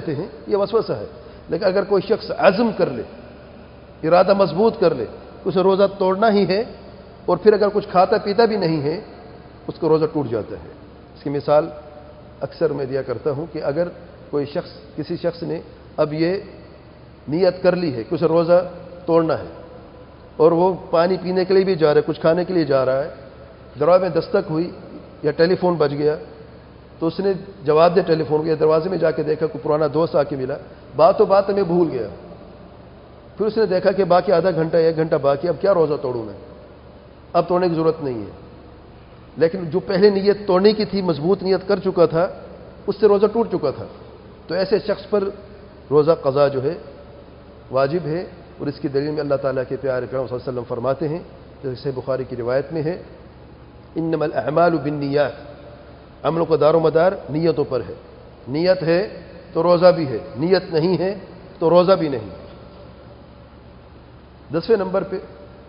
کہتے ہیں یہ وسوسہ ہے، لیکن اگر کوئی شخص عزم کر لے، ارادہ مضبوط کر لے، اسے روزہ توڑنا ہی ہے، اور پھر اگر کچھ کھاتا پیتا بھی نہیں ہے اس کا روزہ ٹوٹ جاتا ہے۔ اس کی مثال اکثر میں دیا کرتا ہوں کہ اگر کوئی شخص، کسی شخص نے اب یہ نیت کر لی ہے کہ اسے روزہ توڑنا ہے، اور وہ پانی پینے کے لیے بھی جا رہا ہے، کچھ کھانے کے لیے جا رہا ہے، دروازے میں دستک ہوئی یا ٹیلی فون بج گیا تو اس نے جواب دیا ٹیلی فون کو، یا دروازے میں جا کے دیکھا کوئی پرانا دوست آ کے ملا، بات میں بھول گیا، پھر اس نے دیکھا کہ باقی آدھا گھنٹہ 1 گھنٹہ باقی، اب کیا روزہ توڑوں میں، اب توڑنے کی ضرورت نہیں ہے۔ لیکن جو پہلے نیت توڑنے کی تھی، مضبوط نیت کر چکا تھا، اس سے روزہ ٹوٹ چکا تھا، تو ایسے شخص پر روزہ قضا جو ہے واجب ہے۔ اور اس کی دلیل میں اللہ تعالیٰ کے پیارے پیغمبر صلی اللہ علیہ وسلم فرماتے ہیں، جیسے صحیح بخاری کی روایت میں ہے، انما الاعمال بالنیات، عملوں کا دار و مدار نیتوں پر ہے، نیت ہے تو روزہ بھی ہے، نیت نہیں ہے تو روزہ بھی نہیں۔ 10ویں نمبر پہ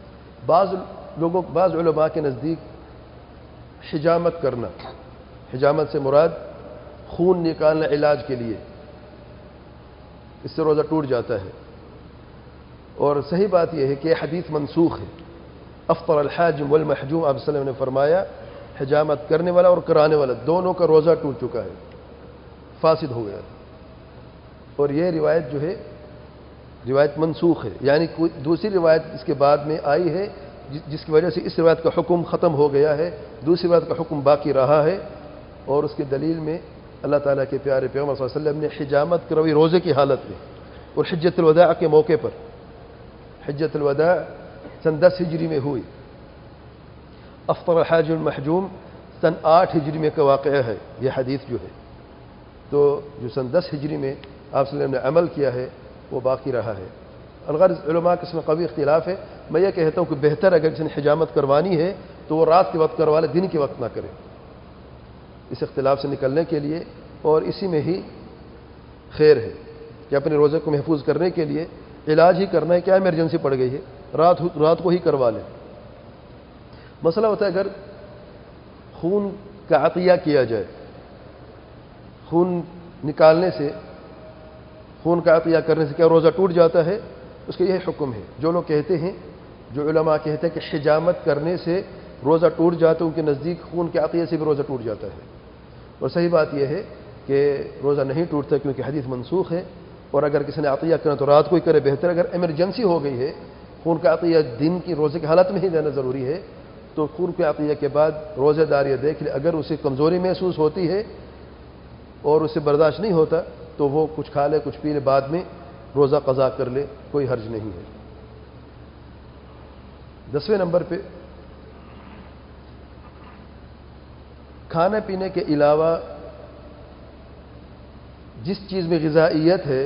بعض علماء کے نزدیک حجامت کرنا، حجامت سے مراد خون نکالنا علاج کے لیے، اس سے روزہ ٹوٹ جاتا ہے۔ اور صحیح بات یہ ہے کہ حدیث منسوخ ہے، افطر الحاجم والمحجوم، آپ صلی اللہ علیہ وسلم نے فرمایا حجامت کرنے والا اور کرانے والا دونوں کا روزہ ٹوٹ چکا ہے، فاسد ہو گیا۔ اور یہ روایت جو ہے روایت منسوخ ہے، یعنی کوئی دوسری روایت اس کے بعد میں آئی ہے جس کی وجہ سے اس روایت کا حکم ختم ہو گیا ہے، دوسری روایت کا حکم باقی رہا ہے۔ اور اس کی دلیل میں اللہ تعالیٰ کے پیارے پیغمبر صلی اللہ علیہ وسلم نے حجامت کروی روزے کی حالت میں، اور حجۃ الوداع کے موقع پر، حجۃ الوداع سن 10 ہجری میں ہوئی، افطر الحاج المحجوم سن 8 ہجری میں کا واقعہ ہے یہ حدیث جو ہے، تو جو سن 10 ہجری میں آپ صلی اللہ علیہ وسلم نے عمل کیا ہے وہ باقی رہا ہے۔ الغرض علماء کے اس میں قوی اختلاف ہے، میں یہ کہتا ہوں کہ بہتر اگر کسی نے حجامت کروانی ہے تو وہ رات کے وقت کروا لے، دن کے وقت نہ کرے، اس اختلاف سے نکلنے کے لیے، اور اسی میں ہی خیر ہے کہ اپنے روزے کو محفوظ کرنے کے لیے علاج ہی کرنا ہے، کیا ایمرجنسی پڑ گئی ہے، رات کو ہی کروا لیں۔ مسئلہ ہوتا ہے اگر خون کا عطیہ کیا جائے، خون نکالنے سے، خون کا عطیہ کرنے سے کیا روزہ ٹوٹ جاتا ہے؟ اس کا یہی حکم ہے۔ جو لوگ کہتے ہیں، جو علماء کہتے ہیں کہ حجامت کرنے سے روزہ ٹوٹ جاتا ہے، ان کے نزدیک خون کے عطیہ سے بھی روزہ ٹوٹ جاتا ہے، اور صحیح بات یہ ہے کہ روزہ نہیں ٹوٹتا کیونکہ حدیث منسوخ ہے۔ اور اگر کسی نے عطیہ کرنا تو رات کو ہی کرے بہتر، اگر ایمرجنسی ہو گئی ہے، خون کا عطیہ دن کی روزے کی حالت میں ہی دینا ضروری ہے، تو خون کے عطیہ کے بعد روزہ داری دیکھ لے، اگر اسے کمزوری محسوس ہوتی ہے اور اسے برداشت نہیں ہوتا تو وہ کچھ کھا لے، کچھ پی لے، بعد میں روزہ قضا کر لے، کوئی حرج نہیں ہے۔ 10ویں نمبر پہ کھانے پینے کے علاوہ جس چیز میں غذائیت ہے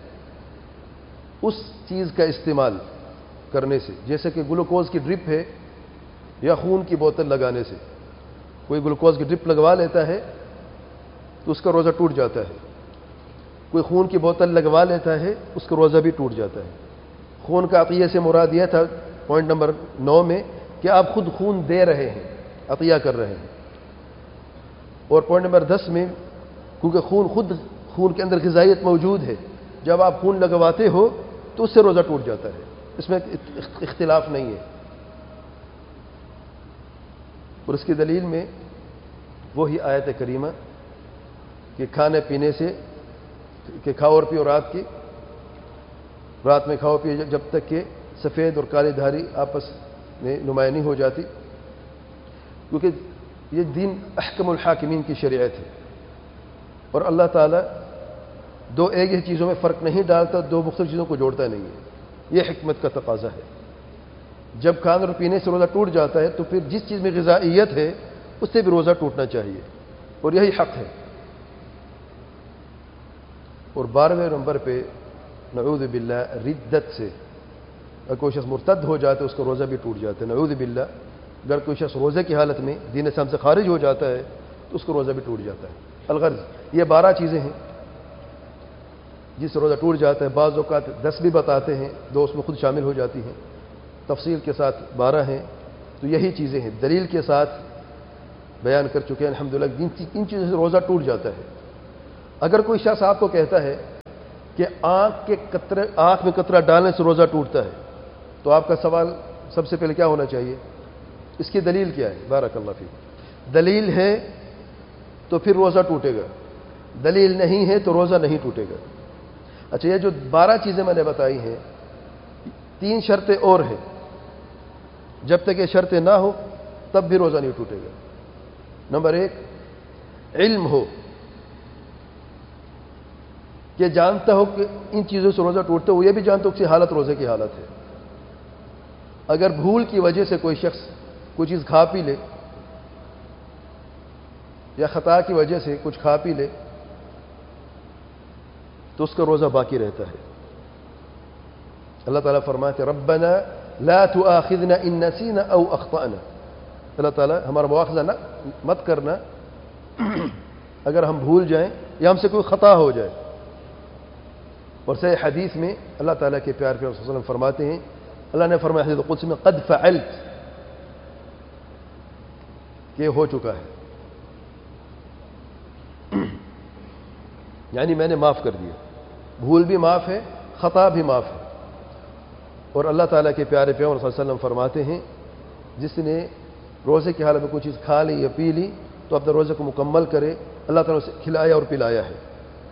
اس چیز کا استعمال کرنے سے، جیسے کہ گلوکوز کی ڈرپ ہے یا خون کی بوتل لگانے سے، کوئی گلوکوز کی ڈرپ لگوا لیتا ہے تو اس کا روزہ ٹوٹ جاتا ہے، کوئی خون کی بوتل لگوا لیتا ہے اس کا روزہ بھی ٹوٹ جاتا ہے۔ خون کا عطیہ سے مراد یہ تھا پوائنٹ نمبر 9 میں کہ آپ خود خون دے رہے ہیں، عطیہ کر رہے ہیں، اور پوائنٹ نمبر 10 میں کیونکہ خون کے اندر غذائیت موجود ہے، جب آپ خون لگواتے ہو تو اس سے روزہ ٹوٹ جاتا ہے، اس میں اختلاف نہیں ہے۔ اور اس کی دلیل میں وہی آیت کریمہ کہ کھانے پینے سے کہ کھاؤ اور پیو رات میں کھاؤ پیو جب تک کہ سفید اور کالے دھاری آپس میں نمایاں نہیں ہو جاتی، کیونکہ یہ دین احکم الحاکمین کی شریعت ہے، اور اللہ تعالیٰ دو ایک ہی چیزوں میں فرق نہیں ڈالتا، دو مختلف چیزوں کو جوڑتا نہیں ہے، یہ حکمت کا تقاضا ہے۔ جب کھانے اور پینے سے روزہ ٹوٹ جاتا ہے تو پھر جس چیز میں غذائیت ہے اس سے بھی روزہ ٹوٹنا چاہیے، اور یہی حق ہے۔ اور 12ویں نمبر پہ نعوذ باللہ ردت سے، اگر کوئی شخص مرتد ہو جاتا ہے اس کا روزہ بھی ٹوٹ جاتا ہے، نعوذ باللہ۔ اگر کوئی شخص روزے کی حالت میں دین اسلام سے خارج ہو جاتا ہے تو اس کا روزہ بھی ٹوٹ جاتا ہے۔ الغرض یہ 12 چیزیں ہیں جس سے روزہ ٹوٹ جاتا ہے، بعض اوقات 10 بھی بتاتے ہیں، 2 اس میں خود شامل ہو جاتی ہیں، تفصیل کے ساتھ 12 ہیں، تو یہی چیزیں ہیں دلیل کے ساتھ بیان کر چکے ہیں الحمدللہ، ان چیزوں سے روزہ ٹوٹ جاتا ہے۔ اگر کوئی شخص آپ کو کہتا ہے کہ آنکھ میں قطرہ ڈالنے سے روزہ ٹوٹتا ہے، تو آپ کا سوال سب سے پہلے کیا ہونا چاہیے؟ اس کی دلیل کیا ہے؟ بارک اللہ فیک۔ دلیل ہے تو پھر روزہ ٹوٹے گا، دلیل نہیں ہے تو روزہ نہیں ٹوٹے گا۔ اچھا، یہ جو 12 چیزیں میں نے بتائی ہیں، 3 شرطیں اور ہیں، جب تک یہ شرطیں نہ ہو تب بھی روزہ نہیں ٹوٹے گا۔ نمبر 1، علم ہو، کہ جانتا ہو کہ ان چیزوں سے روزہ ٹوٹتا ہو، یہ بھی جانتا ہو کہ حالت روزے کی حالت ہے۔ اگر بھول کی وجہ سے کوئی شخص کوئی چیز کھا پی لے، یا خطا کی وجہ سے کچھ کھا پی لے، تو اس کا روزہ باقی رہتا ہے۔ اللہ تعالیٰ فرماتے ربنا لا تؤاخذنا ان نسینا او اخطأنا، اللہ تعالیٰ ہمارا مواخذہ مت کرنا اگر ہم بھول جائیں یا ہم سے کوئی خطا ہو جائے۔ اور صحیح حدیث میں اللہ تعالیٰ کے پیارے پیغمبر صلی اللہ علیہ وسلم فرماتے ہیں، اللہ نے فرمایا حدیث قدسی میں قد فعلت، کہ ہو چکا ہے، یعنی میں نے معاف کر دیا۔ بھول بھی معاف ہے، خطا بھی معاف ہے۔ اور اللہ تعالیٰ کے پیارے پیغمبر صلی اللہ علیہ وسلم فرماتے ہیں، جس نے روزے کی حالت میں کوئی چیز کھا لی یا پی لی تو اپنے روزے کو مکمل کرے، اللہ تعالیٰ اسے کھلایا اور پلایا ہے۔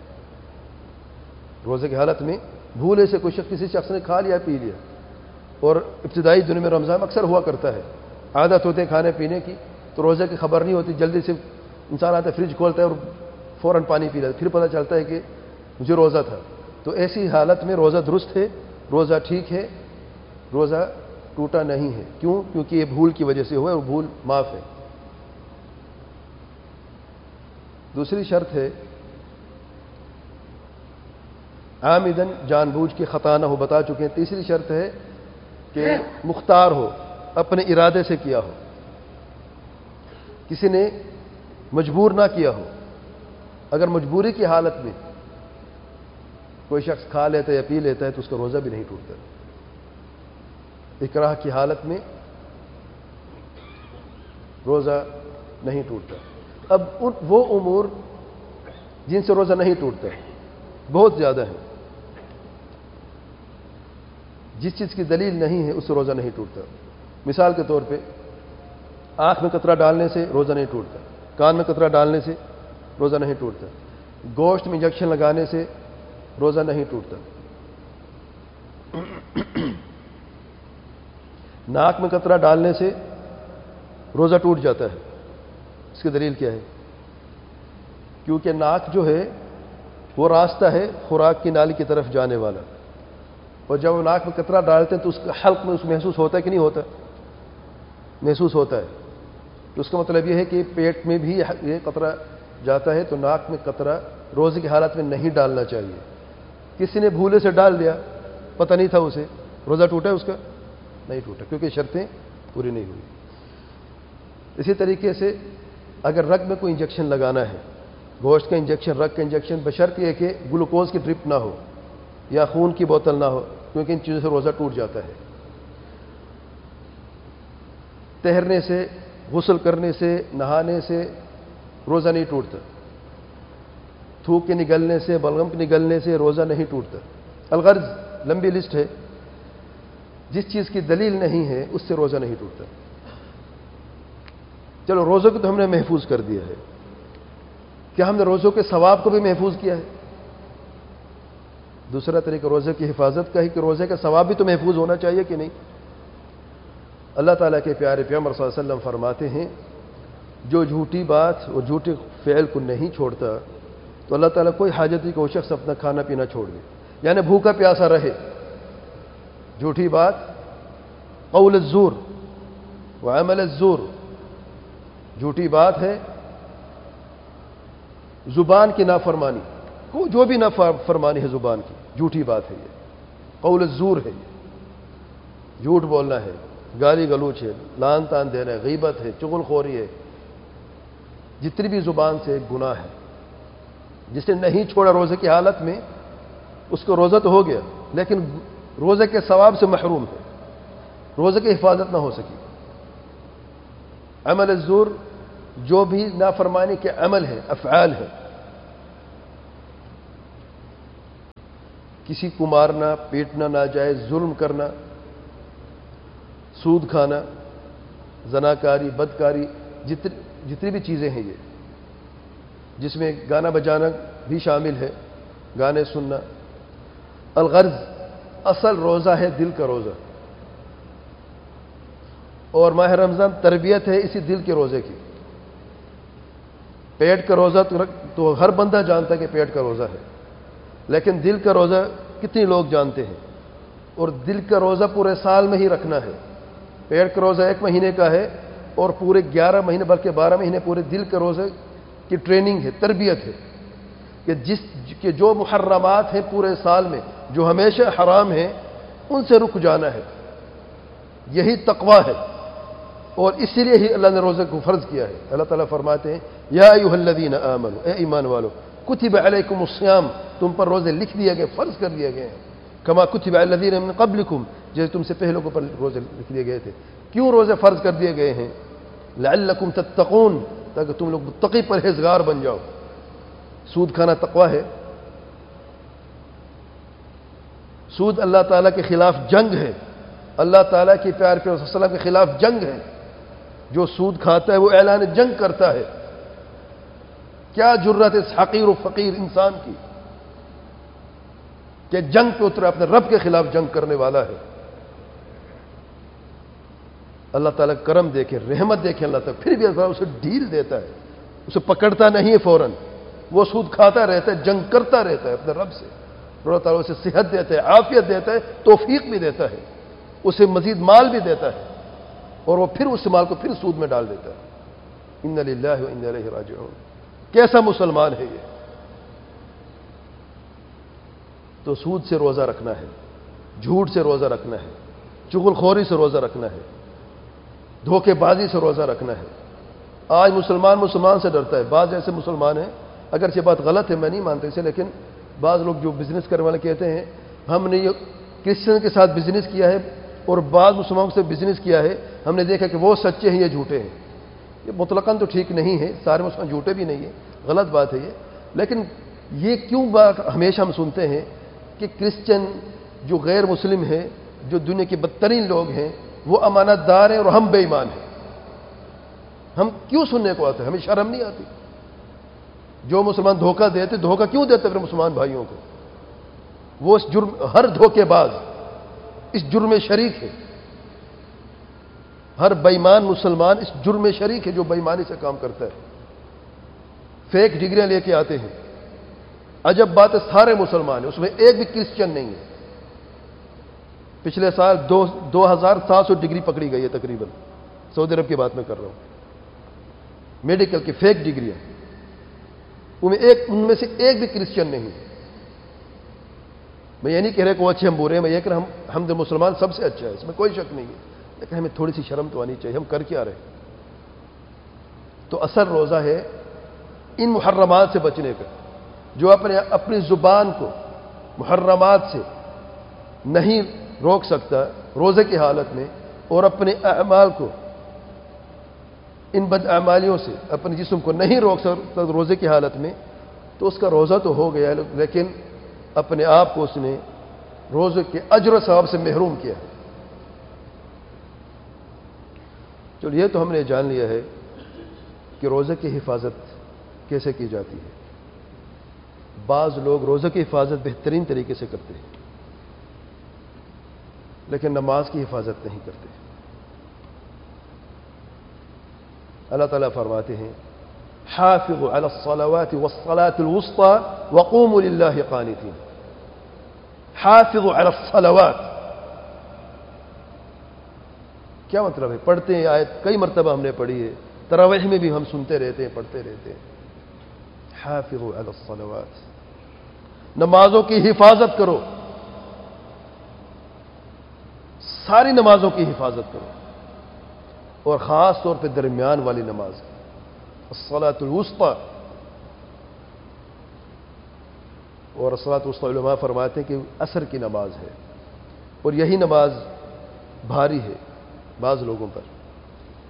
روزے کی حالت میں بھولے سے کسی شخص نے کھا لیا پی لیا، اور ابتدائی دنوں میں رمضان میں اکثر ہوا کرتا ہے، عادت ہوتے ہیں کھانے پینے کی، تو روزے کی خبر نہیں ہوتی، جلدی سے انسان آتا ہے فریج کھولتا ہے اور فوراً پانی پی لیتا ہے، پھر پتہ چلتا ہے کہ مجھے روزہ تھا۔ تو ایسی حالت میں روزہ درست ہے، روزہ ٹھیک ہے، روزہ ٹوٹا نہیں ہے۔ کیوں؟ کیونکہ یہ بھول کی وجہ سے ہوا ہے اور بھول معاف ہے۔ دوسری شرط ہے عامدن، جان بوجھ کے خطا نہ ہو، بتا چکے ہیں۔ تیسری شرط ہے کہ مختار ہو، اپنے ارادے سے کیا ہو، کسی نے مجبور نہ کیا ہو۔ اگر مجبوری کی حالت میں کوئی شخص کھا لیتا ہے یا پی لیتا ہے تو اس کا روزہ بھی نہیں ٹوٹتا۔ اکراہ کی حالت میں روزہ نہیں ٹوٹتا۔ اب وہ امور جن سے روزہ نہیں ٹوٹتا بہت زیادہ ہیں۔ جس چیز کی دلیل نہیں ہے اس سے روزہ نہیں ٹوٹتا۔ مثال کے طور پہ آنکھ میں قطرہ ڈالنے سے روزہ نہیں ٹوٹتا، کان میں قطرہ ڈالنے سے روزہ نہیں ٹوٹتا، گوشت میں انجیکشن لگانے سے روزہ نہیں ٹوٹتا، ناک میں قطرہ ڈالنے سے روزہ ٹوٹ جاتا ہے۔ اس کی دلیل کیا ہے؟ کیونکہ ناک جو ہے وہ راستہ ہے خوراک کی نالی کی طرف جانے والا، اور جب وہ ناک میں قطرہ ڈالتے ہیں تو اس کا حلق میں اس محسوس ہوتا ہے کہ نہیں ہوتا؟ محسوس ہوتا ہے۔ تو اس کا مطلب یہ ہے کہ پیٹ میں بھی یہ قطرہ جاتا ہے، تو ناک میں قطرہ روزے کی حالت میں نہیں ڈالنا چاہیے۔ کسی نے بھولے سے ڈال دیا، پتہ نہیں تھا اسے، روزہ ٹوٹا ہے اس کا؟ نہیں ٹوٹا، کیونکہ شرطیں پوری نہیں ہوئی۔ اسی طریقے سے اگر رگ میں کوئی انجیکشن لگانا ہے، گوشت کا انجیکشن، رگ کا انجیکشن، بشرط یہ کہ گلوکوز کی ڈرپ نہ ہو یا خون کی بوتل نہ ہو، کیونکہ ان چیزوں سے روزہ ٹوٹ جاتا ہے۔ تیرنے سے، غسل کرنے سے، نہانے سے روزہ نہیں ٹوٹتا، تھوک کے نگلنے سے، بلغم کے نگلنے سے روزہ نہیں ٹوٹتا۔ الغرض لمبی لسٹ ہے، جس چیز کی دلیل نہیں ہے اس سے روزہ نہیں ٹوٹتا۔ چلو روزوں کو تو ہم نے محفوظ کر دیا ہے، کیا ہم نے روزوں کے ثواب کو بھی محفوظ کیا ہے؟ دوسرا طریقہ روزے کی حفاظت کا ہے کہ روزے کا ثواب بھی تو محفوظ ہونا چاہیے کہ نہیں؟ اللہ تعالیٰ کے پیارے پیغمبر صلی اللہ علیہ وسلم فرماتے ہیں، جو جھوٹی بات اور جھوٹے فعل کو نہیں چھوڑتا تو اللہ تعالیٰ کوئی حاجت نہیں کہ وہ شخص اپنا کھانا پینا چھوڑ دے، یعنی بھوکا پیاسا رہے۔ جھوٹی بات، قول الزور وعمل الزور، جھوٹی بات ہے، زبان کی نافرمانی، جو بھی نافرمانی ہے زبان کی، جھوٹی بات ہے یہ، قول الزور ہے، یہ جھوٹ بولنا ہے، گالی گلوچ ہے، لان تان دینا ہے، غیبت ہے، چغل خوری ہے، جتنی بھی زبان سے گناہ ہے، جس نے نہیں چھوڑا روزے کی حالت میں اس کو روزہ تو ہو گیا لیکن روزے کے ثواب سے محروم ہے، روزے کی حفاظت نہ ہو سکی۔ عمل الزور، جو بھی نافرمانی کے عمل ہے، افعال ہے، کسی کو مارنا، پیٹنا، ناجائز ظلم کرنا، سود کھانا، زناکاری، بدکاری، جتنی بھی چیزیں ہیں یہ، جس میں گانا بجانا بھی شامل ہے، گانے سننا۔ الغرض اصل روزہ ہے دل کا روزہ، اور ماہ رمضان تربیت ہے اسی دل کے روزے کی۔ پیٹ کا روزہ تو ہر بندہ جانتا ہے کہ پیٹ کا روزہ ہے، لیکن دل کا روزہ کتنے لوگ جانتے ہیں؟ اور دل کا روزہ پورے سال میں ہی رکھنا ہے۔ پیٹ کا روزہ 1 مہینے کا ہے، اور پورے 11 مہینے بلکہ 12 مہینے پورے دل کے روزے کی ٹریننگ ہے، تربیت ہے کہ جو محرمات ہیں پورے سال میں، جو ہمیشہ حرام ہیں، ان سے رک جانا ہے۔ یہی تقویٰ ہے، اور اسی لیے ہی اللہ نے روزے کو فرض کیا ہے۔ اللہ تعالیٰ فرماتے ہیں یا ایھا الذین آمنوا، اے ایمان والو، کتب علیکم الصیام، تم پر روزے لکھ دیے گئے، فرض کر دیے گئے ہیں، کما کتب علی الذین من قبلکم، جیسے تم سے پہلوں پر روزے لکھ دیے گئے تھے۔ کیوں روزے فرض کر دیے گئے ہیں؟ لعلکم تتقون، تاکہ تم لوگ متقی پرہیزگار بن جاؤ۔ سود کھانا تقویٰ ہے، سود اللہ تعالیٰ کے خلاف جنگ ہے، اللہ تعالیٰ کی پیارے پیغمبر صلی اللہ علیہ وسلم کے خلاف جنگ ہے۔ جو سود کھاتا ہے وہ اعلان جنگ کرتا ہے۔ کیا جرت اس حقیر و فقیر انسان کی کہ جنگ پہ اترا، اپنے رب کے خلاف جنگ کرنے والا ہے۔ اللہ تعالیٰ کرم دیکھے، رحمت دیکھے اللہ تعالیٰ، پھر بھی اللہ اسے ڈھیل دیتا ہے، اسے پکڑتا نہیں ہے فوراً، وہ سود کھاتا رہتا ہے، جنگ کرتا رہتا ہے اپنے رب سے۔ اللہ تعالیٰ اسے صحت دیتا ہے، عافیت دیتا ہے، توفیق بھی دیتا ہے، اسے مزید مال بھی دیتا ہے، اور وہ پھر اس مال کو پھر سود میں ڈال دیتا ہے۔ انا للہ و انا الیہ راجعون۔ کیسا مسلمان ہے یہ؟ تو سود سے روزہ رکھنا ہے، جھوٹ سے روزہ رکھنا ہے، چغل خوری سے روزہ رکھنا ہے، دھوکے بازی سے روزہ رکھنا ہے۔ آج مسلمان سے ڈرتا ہے۔ بعض ایسے مسلمان ہیں، اگرچہ بات غلط ہے، میں نہیں مانتا اسے، لیکن بعض لوگ جو بزنس کرنے والے کہتے ہیں ہم نے یہ کرسچن کے ساتھ بزنس کیا ہے اور بعض مسلمانوں سے بزنس کیا ہے، ہم نے دیکھا کہ وہ سچے ہیں، یہ جھوٹے ہیں۔ یہ مطلقاً تو ٹھیک نہیں ہے، سارے مسلمان جھوٹے بھی نہیں ہیں، غلط بات ہے یہ۔ لیکن یہ کیوں بات ہمیشہ ہم سنتے ہیں کہ کرسچن جو غیر مسلم ہیں، جو دنیا کے بدترین لوگ ہیں، وہ امانت دار ہیں اور ہم بے ایمان ہیں؟ ہم کیوں سننے کو آتے ہیں؟ ہمیں شرم نہیں آتی؟ جو مسلمان دھوکہ دیتے، دھوکہ کیوں دیتے پھر مسلمان بھائیوں کو؟ وہ اس جرم، ہر دھوکے باز اس جرم میں شریک ہے۔ ہر بے ایمان مسلمان اس جرم میں شریک ہے جو بے ایمانی سے کام کرتا ہے۔ فیک ڈگریاں لے کے آتے ہیں۔ عجب بات ہے، سارے مسلمان ہیں، اس میں ایک بھی کرسچن نہیں ہے۔ پچھلے سال 2700 ڈگری پکڑی گئی ہے تقریباً، سعودی عرب کی بات میں کر رہا ہوں، میڈیکل کی فیک ڈگریاں، ان میں سے ایک بھی کرسچن نہیں۔ میں یہ نہیں کہہ رہا کہ وہ اچھے ہم برے ہیں، میں یہ کہہ رہا ہم جو مسلمان سب سے اچھا ہے، اس میں کوئی شک نہیں ہے، لیکن ہمیں تھوڑی سی شرم تو آنی چاہیے، ہم کر کیا رہے؟ تو اصل روزہ ہے ان محرمات سے بچنے کا۔ جو اپنی زبان کو محرمات سے نہیں روک سکتا روزے کی حالت میں، اور اپنے اعمال کو ان بد اعمالیوں سے اپنے جسم کو نہیں روک سکتا روزے کی حالت میں، تو اس کا روزہ تو ہو گیا، لیکن اپنے آپ کو اس نے روزے کے اجر و ثواب سے محروم کیا۔ چلو یہ تو ہم نے جان لیا ہے کہ روزے کی حفاظت کیسے کی جاتی ہے۔ بعض لوگ روزے کی حفاظت بہترین طریقے سے کرتے ہیں، لیکن نماز کی حفاظت نہیں کرتے۔ اللہ تعالیٰ فرماتے ہیں حافظوا علی الصلوات والصلاة الوسطى وقوموا للہ قانتین۔ حافظوا علی الصلوات کیا مطلب ہے؟ پڑھتے ہیں آیت، کئی مرتبہ ہم نے پڑھی ہے، تراویح میں بھی ہم سنتے رہتے ہیں، پڑھتے رہتے ہیں۔ حافظوا علی الصلوات، نمازوں کی حفاظت کرو، ساری نمازوں کی حفاظت کرو، اور خاص طور پہ درمیان والی نماز کی، الصلاۃ الوسطی۔ اور الصلاۃ الوسطی علماء فرماتے ہیں کہ عصر کی نماز ہے، اور یہی نماز بھاری ہے بعض لوگوں پر۔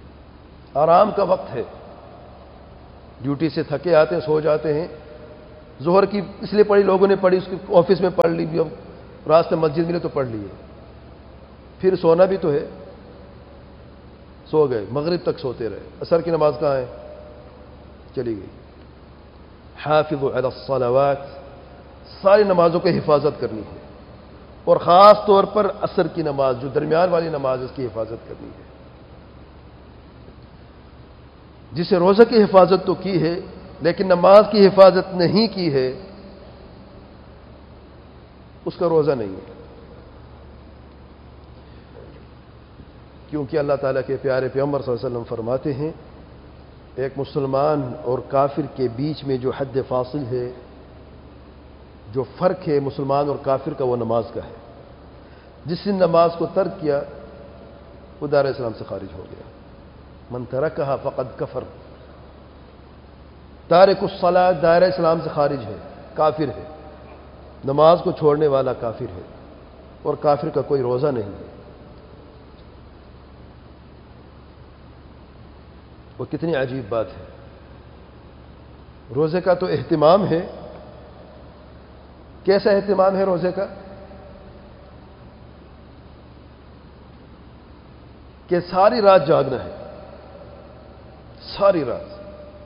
آرام کا وقت ہے، ڈیوٹی سے تھکے آتے ہیں، سو جاتے ہیں، ظہر کی اس لیے پڑھی، لوگوں نے پڑھی، اس کی آفس میں پڑھ لی، اب راستے مسجد ملے تو پڑھ لیے، پھر سونا بھی تو ہے، سو گئے، مغرب تک سوتے رہے، عصر کی نماز کہاں ہے؟ چلی گئی۔ حافظوا علی الصلوات، ساری نمازوں کی حفاظت کرنی ہے، اور خاص طور پر عصر کی نماز جو درمیان والی نماز ہے اس کی حفاظت کرنی ہے۔ جسے روزہ کی حفاظت تو کی ہے لیکن نماز کی حفاظت نہیں کی ہے اس کا روزہ نہیں ہے، کیونکہ اللہ تعالیٰ کے پیارے پیغمبر صلی اللہ علیہ وسلم فرماتے ہیں ایک مسلمان اور کافر کے بیچ میں جو حد فاصل ہے، جو فرق ہے مسلمان اور کافر کا، وہ نماز کا ہے۔ جس نے نماز کو ترک کیا وہ دار اسلام سے خارج ہو گیا۔ من ترکھا فقد کفر، تارک الصلاۃ دائرہ اسلام سے خارج ہے، کافر ہے، نماز کو چھوڑنے والا کافر ہے، اور کافر کا کوئی روزہ نہیں ہے۔ وہ کتنی عجیب بات ہے۔ روزے کا تو اہتمام ہے، کیسا اہتمام ہے روزے کا کہ ساری رات جاگنا ہے، ساری رات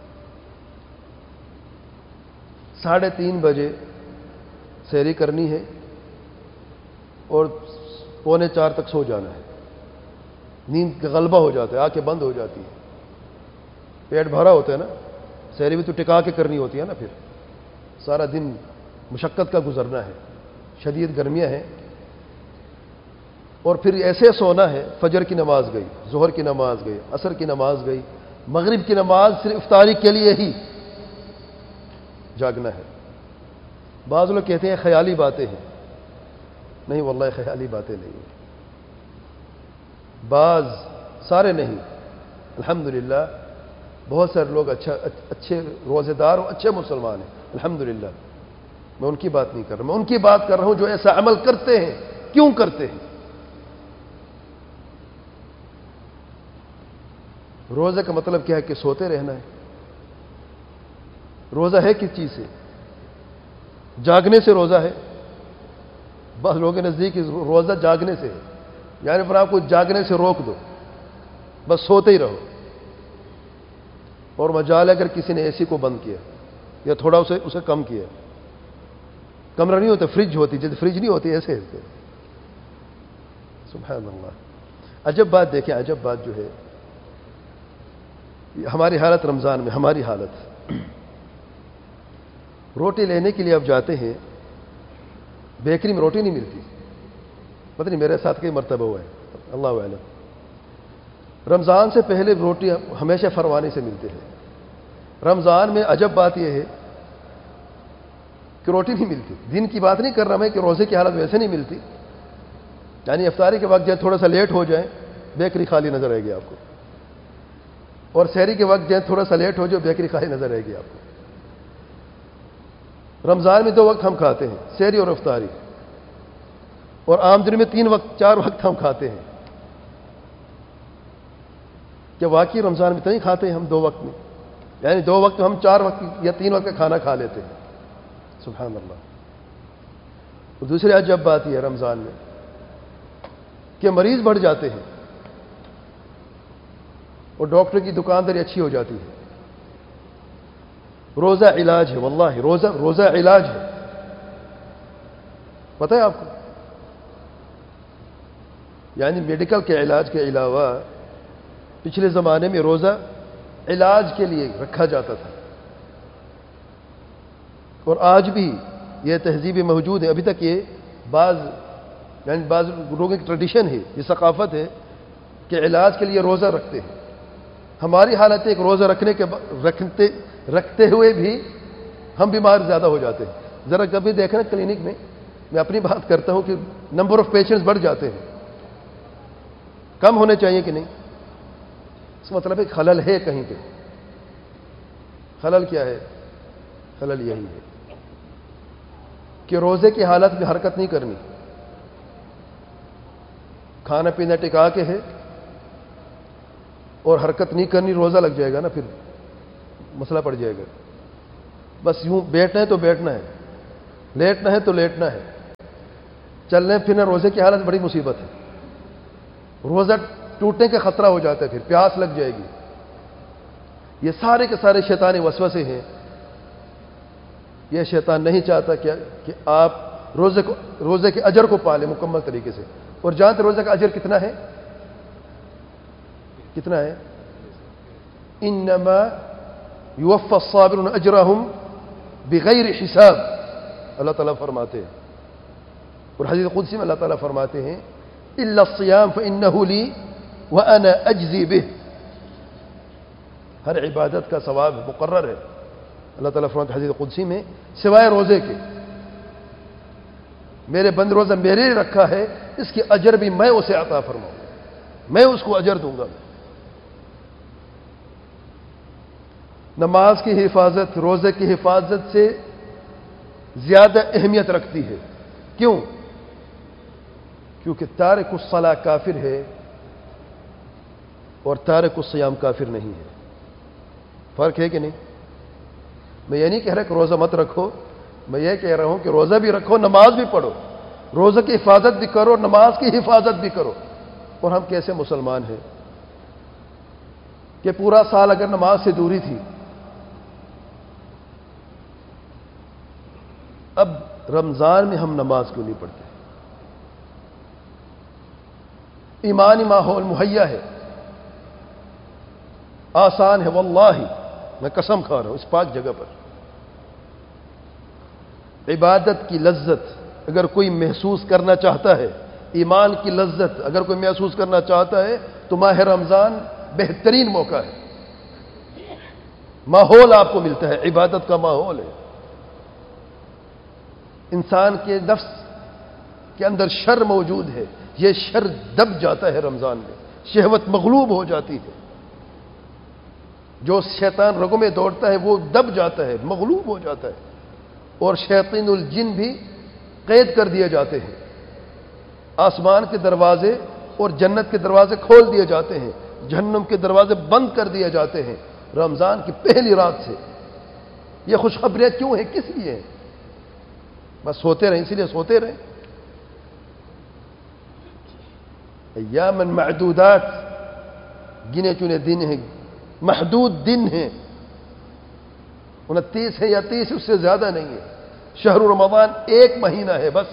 3:30 بجے سحری کرنی ہے اور 3:45 تک سو جانا ہے۔ نیند کا غلبہ ہو جاتا ہے، آنکھیں بند ہو جاتی ہیں، پیٹ بھرا ہوتا ہے نا، سحری بھی تو ٹکا کے کرنی ہوتی ہے نا، پھر سارا دن مشقت کا گزرنا ہے، شدید گرمیاں ہیں، اور پھر ایسے سونا ہے، فجر کی نماز گئی، ظہر کی نماز گئی، عصر کی نماز گئی، مغرب کی نماز صرف افطاری کے لیے ہی جاگنا ہے۔ بعض لوگ کہتے ہیں خیالی باتیں ہیں، نہیں واللہ خیالی باتیں نہیں ہیں، بعض، سارے نہیں، الحمدللہ بہت سارے لوگ اچھے روزے دار اور اچھے مسلمان ہیں، الحمدللہ۔ میں ان کی بات نہیں کر رہا، میں ان کی بات کر رہا ہوں جو ایسا عمل کرتے ہیں۔ کیوں کرتے ہیں؟ روزے کا مطلب کیا ہے کہ سوتے رہنا ہے۔ روزہ ہے کس چیز سے؟ جاگنے سے روزہ ہے۔ بعض لوگوں کے نزدیک روزہ جاگنے سے ہے، یعنی پھر آپ کو جاگنے سے روک دو، بس سوتے ہی رہو، اور مجال اگر کسی نے اے سی کو بند کیا یا تھوڑا اسے کم کیا، کمرہ نہیں ہوتا، فریج ہوتی، جیسے فریج نہیں ہوتی ایسے ایسے۔ سبحان اللہ، عجب بات دیکھیں، عجب بات جو ہے ہماری حالت رمضان میں، ہماری حالت، روٹی لینے کے لیے اب جاتے ہیں، بیکری میں روٹی نہیں ملتی، پتہ نہیں میرے ساتھ کئی مرتبہ ہوا ہے، اللہ اعلم۔ رمضان سے پہلے روٹی ہمیشہ فروانی سے ملتے ہیں، رمضان میں عجب بات یہ ہے کہ روٹی نہیں ملتی۔ دن کی بات نہیں کر رہا میں کہ روزے کی حالت ویسے نہیں ملتی، یعنی افطاری کے وقت جب تھوڑا سا لیٹ ہو جائے بیکری خالی نظر آئے گی آپ کو، اور سحری کے وقت جب تھوڑا سا لیٹ ہو جائے بیکری خالی نظر آئے گی آپ کو۔ رمضان میں 2 وقت ہم کھاتے ہیں، سحری اور افطاری، اور عام دن میں 3 وقت 4 وقت ہم کھاتے ہیں۔ کیا واقعی رمضان میں تو نہیں کھاتے ہیں ہم 2 وقت میں؟ یعنی 2 وقت ہم 4 وقت یا 3 وقت کا کھانا کھا لیتے ہیں، سبحان اللہ۔ اور دوسری عجب بات یہ ہے رمضان میں کہ مریض بڑھ جاتے ہیں اور ڈاکٹر کی دکانداری اچھی ہو جاتی ہے۔ روزہ علاج ہے، واللہ روزہ علاج ہے، پتہ ہے آپ کو؟ یعنی میڈیکل کے علاج کے علاوہ پچھلے زمانے میں روزہ علاج کے لیے رکھا جاتا تھا، اور آج بھی یہ تہذیبیں موجود ہیں، ابھی تک یہ بعض لوگوں کی ٹریڈیشن ہے، یہ ثقافت ہے کہ علاج کے لیے روزہ رکھتے ہیں۔ ہماری حالت ہے کہ روزہ رکھتے ہوئے بھی ہم بیمار زیادہ ہو جاتے ہیں۔ ذرا کبھی دیکھنا کلینک میں اپنی بات کرتا ہوں کہ نمبر آف پیشنٹس بڑھ جاتے ہیں، کم ہونے چاہیے کہ نہیں؟ اس مطلب ہے خلل ہے کہیں پہ۔ خلل کیا ہے؟ خلل یہی ہے کہ روزے کی حالت میں حرکت نہیں کرنی، کھانا پینا ٹکا کے ہے اور حرکت نہیں کرنی، روزہ لگ جائے گا نا، پھر مسئلہ پڑ جائے گا۔ بس یوں بیٹھنا ہے تو بیٹھنا ہے، لیٹنا ہے تو لیٹنا ہے، چلنے پھرنے روزے کی حالت بڑی مصیبت ہے۔ روزہ ٹوٹنے کا خطرہ ہو جاتا ہے، پھر پیاس لگ جائے گی۔ یہ سارے کے سارے شیطانی وسوسے ہیں۔ یہ شیطان نہیں چاہتا کہ آپ روزے کے اجر کو پالیں مکمل طریقے سے۔ اور جانتے روزے کا اجر کتنا ہے؟ کتنا ہے؟ انما یوفی الصابرون اجرہم بغیر حساب، اللہ تعالیٰ فرماتے ہیں۔ اور حدیث قدسی میں اللہ تعالیٰ فرماتے ہیں الا الصیام فانہ لی وانا اجزی بہ، ہر عبادت کا ثواب مقرر ہے، اللہ تعالیٰ فرماتے ہیں حدیث قدسی میں، سوائے روزے کے، میرے بند روزہ میرے لیے رکھا ہے، اس کی اجر بھی میں اسے عطا فرماؤں، میں اس کو اجر دوں گا۔ نماز کی حفاظت روزے کی حفاظت سے زیادہ اہمیت رکھتی ہے۔ کیوں؟ کیونکہ تارک الصلاۃ کافر ہے اور تارک الصیام کافر نہیں ہے۔ فرق ہے کہ نہیں؟ میں یہ نہیں کہہ رہا کہ روزہ مت رکھو، میں یہ کہہ رہا ہوں کہ روزہ بھی رکھو، نماز بھی پڑھو، روزہ کی حفاظت بھی کرو، نماز کی حفاظت بھی کرو۔ اور ہم کیسے مسلمان ہیں کہ پورا سال اگر نماز سے دوری تھی، اب رمضان میں ہم نماز کیوں نہیں پڑھتے؟ ایمانی ماحول مہیا ہے، آسان ہے، واللہ میں قسم کھا رہا ہوں اس پاک جگہ پر۔ عبادت کی لذت اگر کوئی محسوس کرنا چاہتا ہے، ایمان کی لذت اگر کوئی محسوس کرنا چاہتا ہے تو ماہ رمضان بہترین موقع ہے۔ ماحول آپ کو ملتا ہے، عبادت کا ماحول ہے۔ انسان کے نفس کے اندر شر موجود ہے، یہ شر دب جاتا ہے رمضان میں، شہوت مغلوب ہو جاتی ہے، جو شیطان رگوں میں دوڑتا ہے وہ دب جاتا ہے، مغلوب ہو جاتا ہے، اور شیاطین الجن بھی قید کر دیے جاتے ہیں۔ آسمان کے دروازے اور جنت کے دروازے کھول دیے جاتے ہیں، جہنم کے دروازے بند کر دیے جاتے ہیں رمضان کی پہلی رات سے۔ یہ خوشخبریاں کیوں ہیں؟ کس لیے ہیں؟ بس سوتے رہیں، اسی لیے سوتے رہیں۔ ایامن معدودات، گنے چنے دن ہیں، محدود دن ہیں، 29 ہے یا 30، اس سے زیادہ نہیں ہے۔ شہر رمضان ایک مہینہ ہے بس۔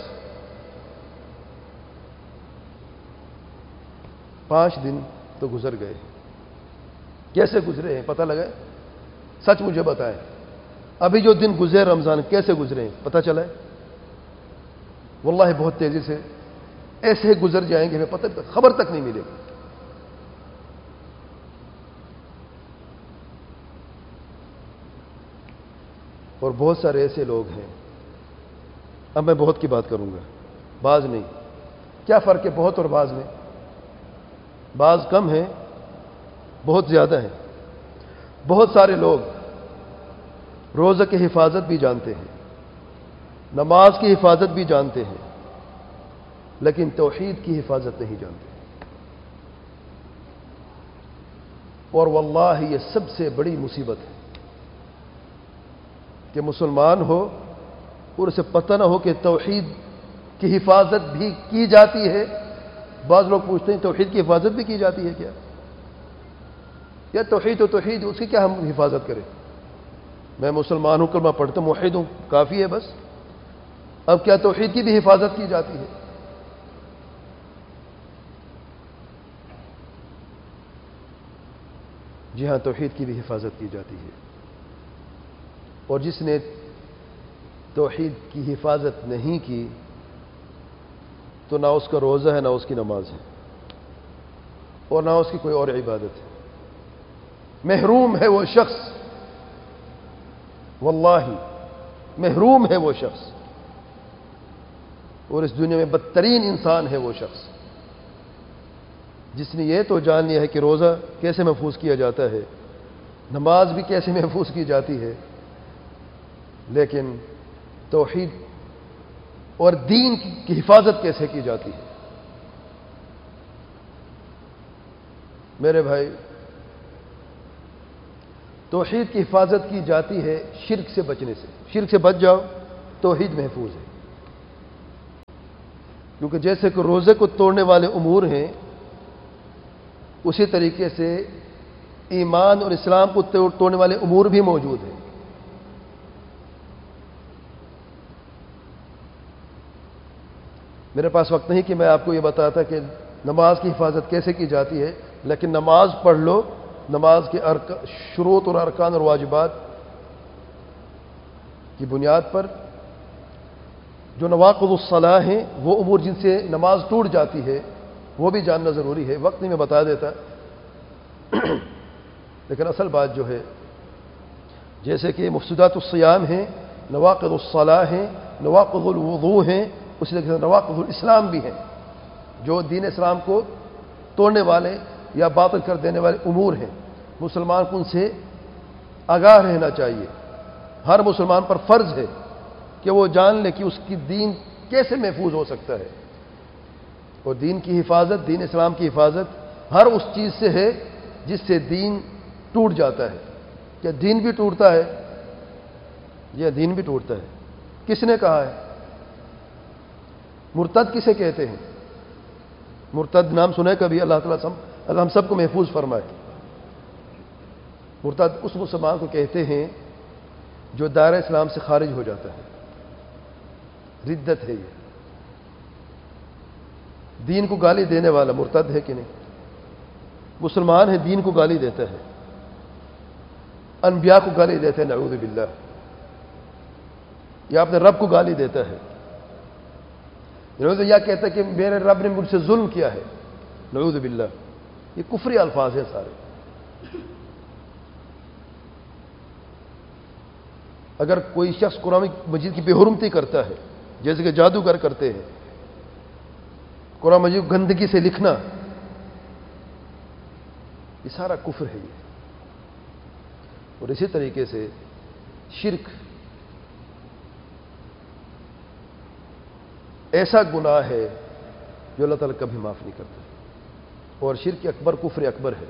5 دن تو گزر گئے، کیسے گزرے ہیں پتہ لگا؟ سچ مجھے بتائیں، ابھی جو دن گزرے رمضان کیسے گزرے ہیں پتہ چلا ہے؟ واللہ بہت تیزی سے ایسے ہی گزر جائیں گے، ہمیں پتہ خبر تک نہیں ملے گی۔ اور بہت سارے ایسے لوگ ہیں، اب میں بہت کی بات کروں گا، بعض نہیں۔ کیا فرق ہے بہت اور بعض میں؟ بعض کم ہیں، بہت زیادہ ہیں۔ بہت سارے لوگ روزہ کی حفاظت بھی جانتے ہیں، نماز کی حفاظت بھی جانتے ہیں، لیکن توحید کی حفاظت نہیں جانتے۔ اور واللہ یہ سب سے بڑی مصیبت ہے کہ مسلمان ہو اور اسے پتہ نہ ہو کہ توحید کی حفاظت بھی کی جاتی ہے۔ بعض لوگ پوچھتے ہیں توحید کی حفاظت بھی کی جاتی ہے کیا؟ یا توحید و توحید، اس کی کیا ہم حفاظت کریں؟ میں مسلمان ہوں، کلمہ پڑھتا ہوں، موحد ہوں، کافی ہے بس۔ اب کیا توحید کی بھی حفاظت کی جاتی ہے؟ جی ہاں، توحید کی بھی حفاظت کی جاتی ہے۔ اور جس نے توحید کی حفاظت نہیں کی تو نہ اس کا روزہ ہے، نہ اس کی نماز ہے، اور نہ اس کی کوئی اور عبادت ہے۔ محروم ہے وہ شخص، واللہ محروم ہے وہ شخص، اور اس دنیا میں بدترین انسان ہے وہ شخص جس نے یہ تو جان لیا ہے کہ روزہ کیسے محفوظ کیا جاتا ہے، نماز بھی کیسے محفوظ کی جاتی ہے، لیکن توحید اور دین کی حفاظت کیسے کی جاتی ہے۔ میرے بھائی، توحید کی حفاظت کی جاتی ہے شرک سے بچنے سے. شرک سے بچ جاؤ توحید محفوظ ہے. کیونکہ جیسے کہ روزے کو توڑنے والے امور ہیں اسی طریقے سے ایمان اور اسلام کو توڑنے والے امور بھی موجود ہیں. میرے پاس وقت نہیں کہ میں آپ کو یہ بتاتا کہ نماز کی حفاظت کیسے کی جاتی ہے، لیکن نماز پڑھ لو. نماز کے شروط اور ارکان اور واجبات کی بنیاد پر جو نواقض الصلاح ہیں وہ امور جن سے نماز ٹوٹ جاتی ہے وہ بھی جاننا ضروری ہے. وقت نہیں میں بتا دیتا لیکن اصل بات جو ہے جیسے کہ مفسدات الصیام ہیں، نواقض الصلاح ہیں، نواقض الوضوء ہیں، اسی طرح سے نواقض الاسلام بھی ہیں جو دین اسلام کو توڑنے والے یا باطل کر دینے والے امور ہیں. مسلمان کو ان سے آگاہ رہنا چاہیے. ہر مسلمان پر فرض ہے کہ وہ جان لے کہ اس کی دین کیسے محفوظ ہو سکتا ہے. اور دین کی حفاظت، دین اسلام کی حفاظت ہر اس چیز سے ہے جس سے دین ٹوٹ جاتا ہے. کیا دین بھی ٹوٹتا ہے؟ یہ دین بھی ٹوٹتا ہے. کس نے کہا ہے؟ مرتد کسے کہتے ہیں؟ مرتد نام سنے کبھی؟ اللہ تعالیٰ ہم سب کو محفوظ فرمائے. مرتد اس مسلمان کو کہتے ہیں جو دائرہ اسلام سے خارج ہو جاتا ہے. ردت ہے یہ. دین کو گالی دینے والا مرتد ہے کہ نہیں؟ مسلمان ہے دین کو گالی دیتا ہے، انبیاء کو گالی دیتا ہے، نعوذ باللہ. یا اپنے رب کو گالی دیتا ہے، یا کہتا ہے کہ میرے رب نے مجھ سے ظلم کیا ہے، نعوذ باللہ. یہ کفری الفاظ ہیں سارے. اگر کوئی شخص قرآن مجید کی بے حرمتی کرتا ہے جیسے کہ جادوگر کرتے ہیں، قرآن مجید کو گندگی سے لکھنا، یہ سارا کفر ہے یہ. اور اسی طریقے سے شرک ایسا گناہ ہے جو اللہ تعالیٰ کبھی معاف نہیں کرتا. اور شرک اکبر کفر اکبر ہے.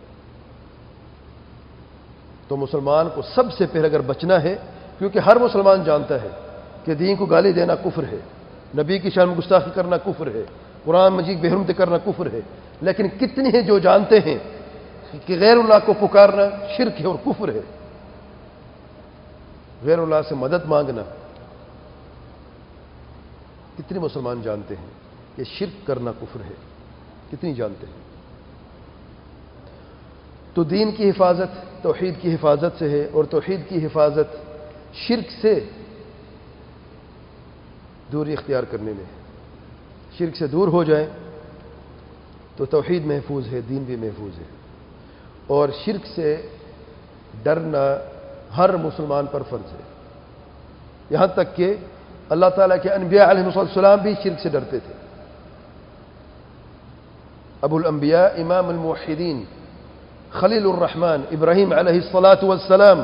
تو مسلمان کو سب سے پہلے اگر بچنا ہے، کیونکہ ہر مسلمان جانتا ہے کہ دین کو گالی دینا کفر ہے، نبی کی شان میں گستاخی کرنا کفر ہے، قرآن مجید بے حرمتی کرنا کفر ہے. لیکن کتنے ہیں جو جانتے ہیں کہ غیر اللہ کو پکارنا شرک ہے اور کفر ہے. غیر اللہ سے مدد مانگنا، کتنے مسلمان جانتے ہیں کہ شرک کرنا کفر ہے؟ کتنی جانتے ہیں؟ تو دین کی حفاظت توحید کی حفاظت سے ہے، اور توحید کی حفاظت شرک سے دوری اختیار کرنے میں ہے. شرک سے دور ہو جائیں تو توحید محفوظ ہے، دین بھی محفوظ ہے. اور شرک سے ڈرنا ہر مسلمان پر فرض ہے. یہاں تک کہ اللہ تعالیٰ کے انبیاء علیہ السلام بھی شرک سے ڈرتے تھے. ابو الانبیاء امام الموحدین خلیل الرحمن ابراہیم علیہ الصلاۃ والسلام،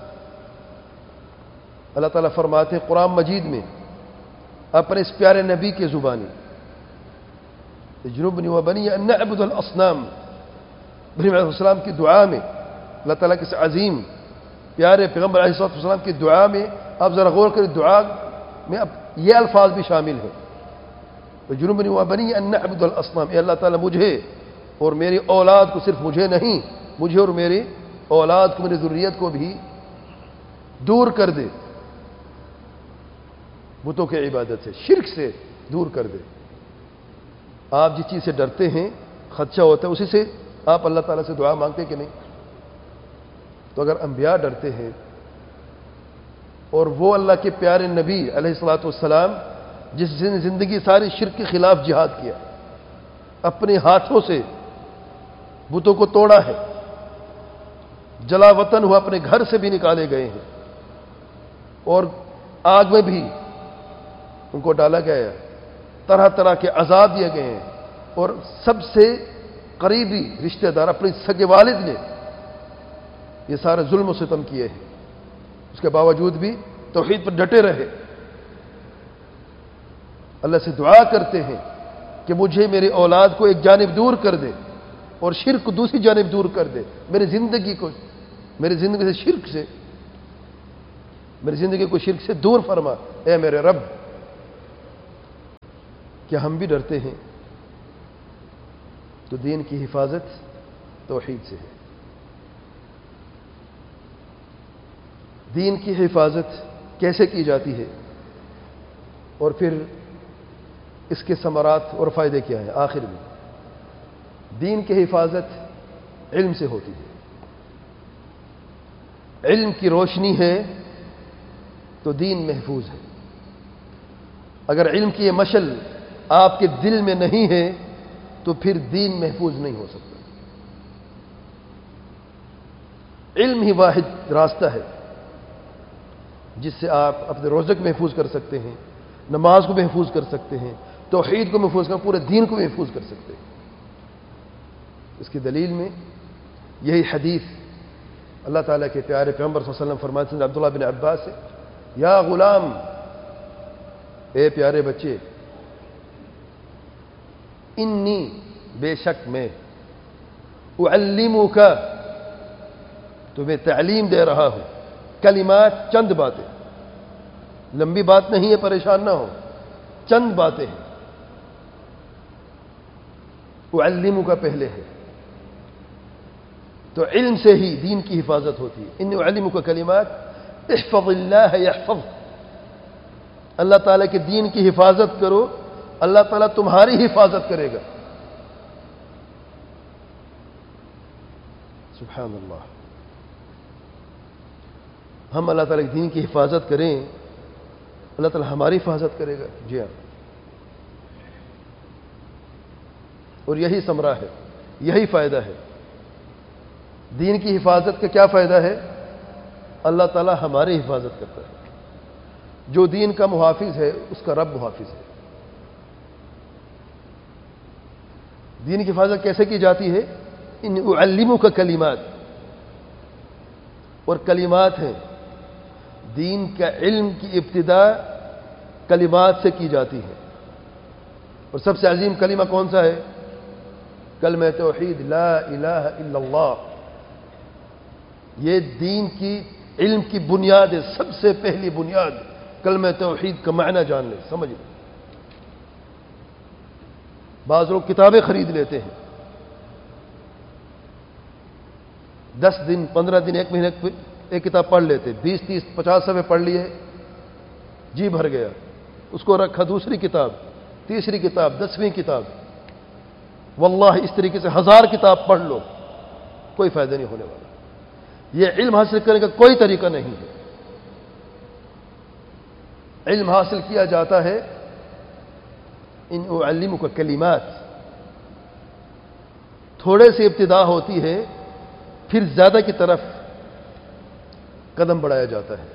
اللہ تعالیٰ فرماتے ہیں قرآن مجید میں اپنے اس پیارے نبی کے زبانی، اجنبنی وبنی ان نعبد الاصنام، ابراہیم علیہ السلام کی دعا میں اللہ تعالیٰ کے عظیم پیارے پیغمبر علیہ السلام کی دعا میں آپ ذرا غور کریں، دعا میں اب یہ الفاظ بھی شامل ہیں، اجنبنی وبنی ان نعبد الاصنام. اے اللہ تعالیٰ مجھے اور میری اولاد کو، صرف مجھے نہیں، مجھے اور میری اولاد کو، میری ذریت کو بھی دور کر دے بتوں کی عبادت سے، شرک سے دور کر دے. آپ جس چیز سے ڈرتے ہیں خدشہ ہوتا ہے اسی سے آپ اللہ تعالیٰ سے دعا مانگتے کہ نہیں؟ تو اگر انبیاء ڈرتے ہیں اور وہ اللہ کے پیارے نبی علیہ الصلوۃ والسلام جس نے زندگی ساری شرک کے خلاف جہاد کیا، اپنے ہاتھوں سے بتوں کو توڑا ہے، جلا وطن ہوا، اپنے گھر سے بھی نکالے گئے ہیں اور آگ میں بھی ان کو ڈالا گیا ہے، طرح طرح کے عذاب دیے گئے ہیں، اور سب سے قریبی رشتہ دار اپنے سگے والد نے یہ سارے ظلم و ستم کیے ہیں. اس کے باوجود بھی توحید پر ڈٹے رہے. اللہ سے دعا کرتے ہیں کہ مجھے میری اولاد کو ایک جانب دور کر دے اور شرک کو دوسری جانب دور کر دے، میری زندگی کو میری زندگی سے شرک سے، میری زندگی کو شرک سے دور فرما اے میرے رب۔ کیا ہم بھی ڈرتے ہیں؟ تو دین کی حفاظت توحید سے ہے۔ دین کی حفاظت کیسے کی جاتی ہے اور پھر اس کے ثمرات اور فائدے کیا ہیں؟ آخر میں دین کی حفاظت علم سے ہوتی ہے۔ علم کی روشنی ہے تو دین محفوظ ہے۔ اگر علم کی یہ مشل آپ کے دل میں نہیں ہے تو پھر دین محفوظ نہیں ہو سکتا۔ علم ہی واحد راستہ ہے جس سے آپ اپنے روزے کو محفوظ کر سکتے ہیں، نماز کو محفوظ کر سکتے ہیں، توحید کو محفوظ کر، پورے دین کو محفوظ کر سکتے ہیں۔ اس کی دلیل میں یہی حدیث اللہ تعالیٰ کے پیارے پیغمبر صلی اللہ علیہ وسلم فرماتے ہیں عبداللہ بن عباس سے، یا غلام، اے پیارے بچے، انی، بے شک میں، اعلمک، تمہیں تعلیم دے رہا ہوں، کلمات، چند باتیں، لمبی بات نہیں ہے، پریشان نہ ہو، چند باتیں ہیں۔ اعلمک پہلے ہے، تو علم سے ہی دین کی حفاظت ہوتی ہے۔ انی اعلمک کلمات احفظ اللہ یحفظ، اللہ تعالیٰ کے دین کی حفاظت کرو، اللہ تعالیٰ تمہاری حفاظت کرے گا۔ سبحان اللہ۔ ہم اللہ تعالیٰ کے دین کی حفاظت کریں، اللہ تعالیٰ ہماری حفاظت کرے گا۔ جی ہاں، اور یہی ثمرہ ہے، یہی فائدہ ہے۔ دین کی حفاظت کا کیا فائدہ ہے؟ اللہ تعالیٰ ہماری حفاظت کرتا ہے۔ جو دین کا محافظ ہے اس کا رب محافظ ہے۔ دین کی حفاظت کیسے کی جاتی ہے؟ ان اعلمک کلمات، اور کلمات ہیں، دین کا علم کی ابتدا کلمات سے کی جاتی ہے۔ اور سب سے عظیم کلمہ کون سا ہے؟ کلمہ توحید، لا الہ الا اللہ۔ یہ دین کی علم کی بنیاد ہے، سب سے پہلی بنیاد کلمہ توحید کا معنی جان لیں، سمجھ لیں۔ بعض لوگ کتابیں خرید لیتے ہیں، 10 دن 15 دن 1 مہینے ایک کتاب پڑھ لیتے، 20 30 50 صفحے پڑھ لیے، جی بھر گیا، اس کو رکھا دوسری کتاب، تیسری کتاب، 10ویں کتاب۔ واللہ اس طریقے سے 1000 کتاب پڑھ لو، کوئی فائدہ نہیں ہونے والا۔ یہ علم حاصل کرنے کا کوئی طریقہ نہیں ہے۔ علم حاصل کیا جاتا ہے ان اعلمک کلمات، تھوڑے سے ابتدا ہوتی ہے، پھر زیادہ کی طرف قدم بڑھایا جاتا ہے۔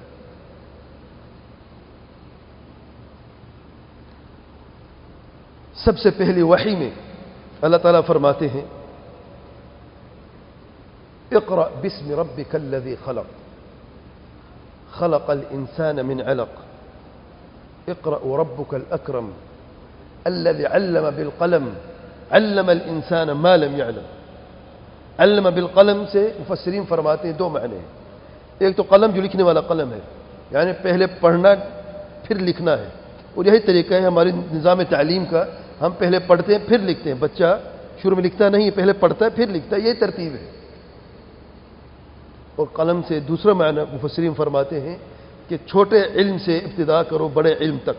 سب سے پہلی وحی میں اللہ تعالیٰ فرماتے ہیں اقرأ باسم ربک الذی خلق، خلق الانسان من علق، اقرأ ربک الاکرم الذي علم بالقلم علم الانسان ما لم يعلم۔ علم بالقلم سے مفسرین فرماتے ہیں 2 معنی ہیں۔ ایک تو قلم جو لکھنے والا قلم ہے، یعنی پہلے پڑھنا پھر لکھنا ہے، اور یہی طریقہ ہے ہماری نظام تعلیم کا، ہم پہلے پڑھتے ہیں پھر لکھتے ہیں۔ بچہ شروع میں لکھتا نہیں ہے، پہلے پڑھتا ہے پھر لکھتا ہے، یہی ترتیب ہے۔ اور قلم سے دوسرا معنی مفسرین فرماتے ہیں کہ چھوٹے علم سے ابتدا کرو بڑے علم تک۔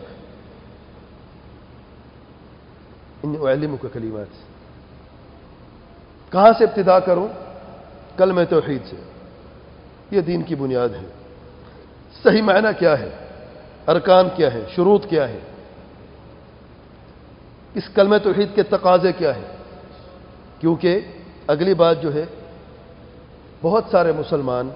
ان اعلمک کلمات، کہاں سے ابتدا کروں؟ کلمہ توحید سے، یہ دین کی بنیاد ہے۔ صحیح معنی کیا ہے؟ ارکان کیا ہے؟ شروط کیا ہے؟ اس کلمہ توحید کے تقاضے کیا ہے؟ کیونکہ اگلی بات جو ہے، بہت سارے مسلمان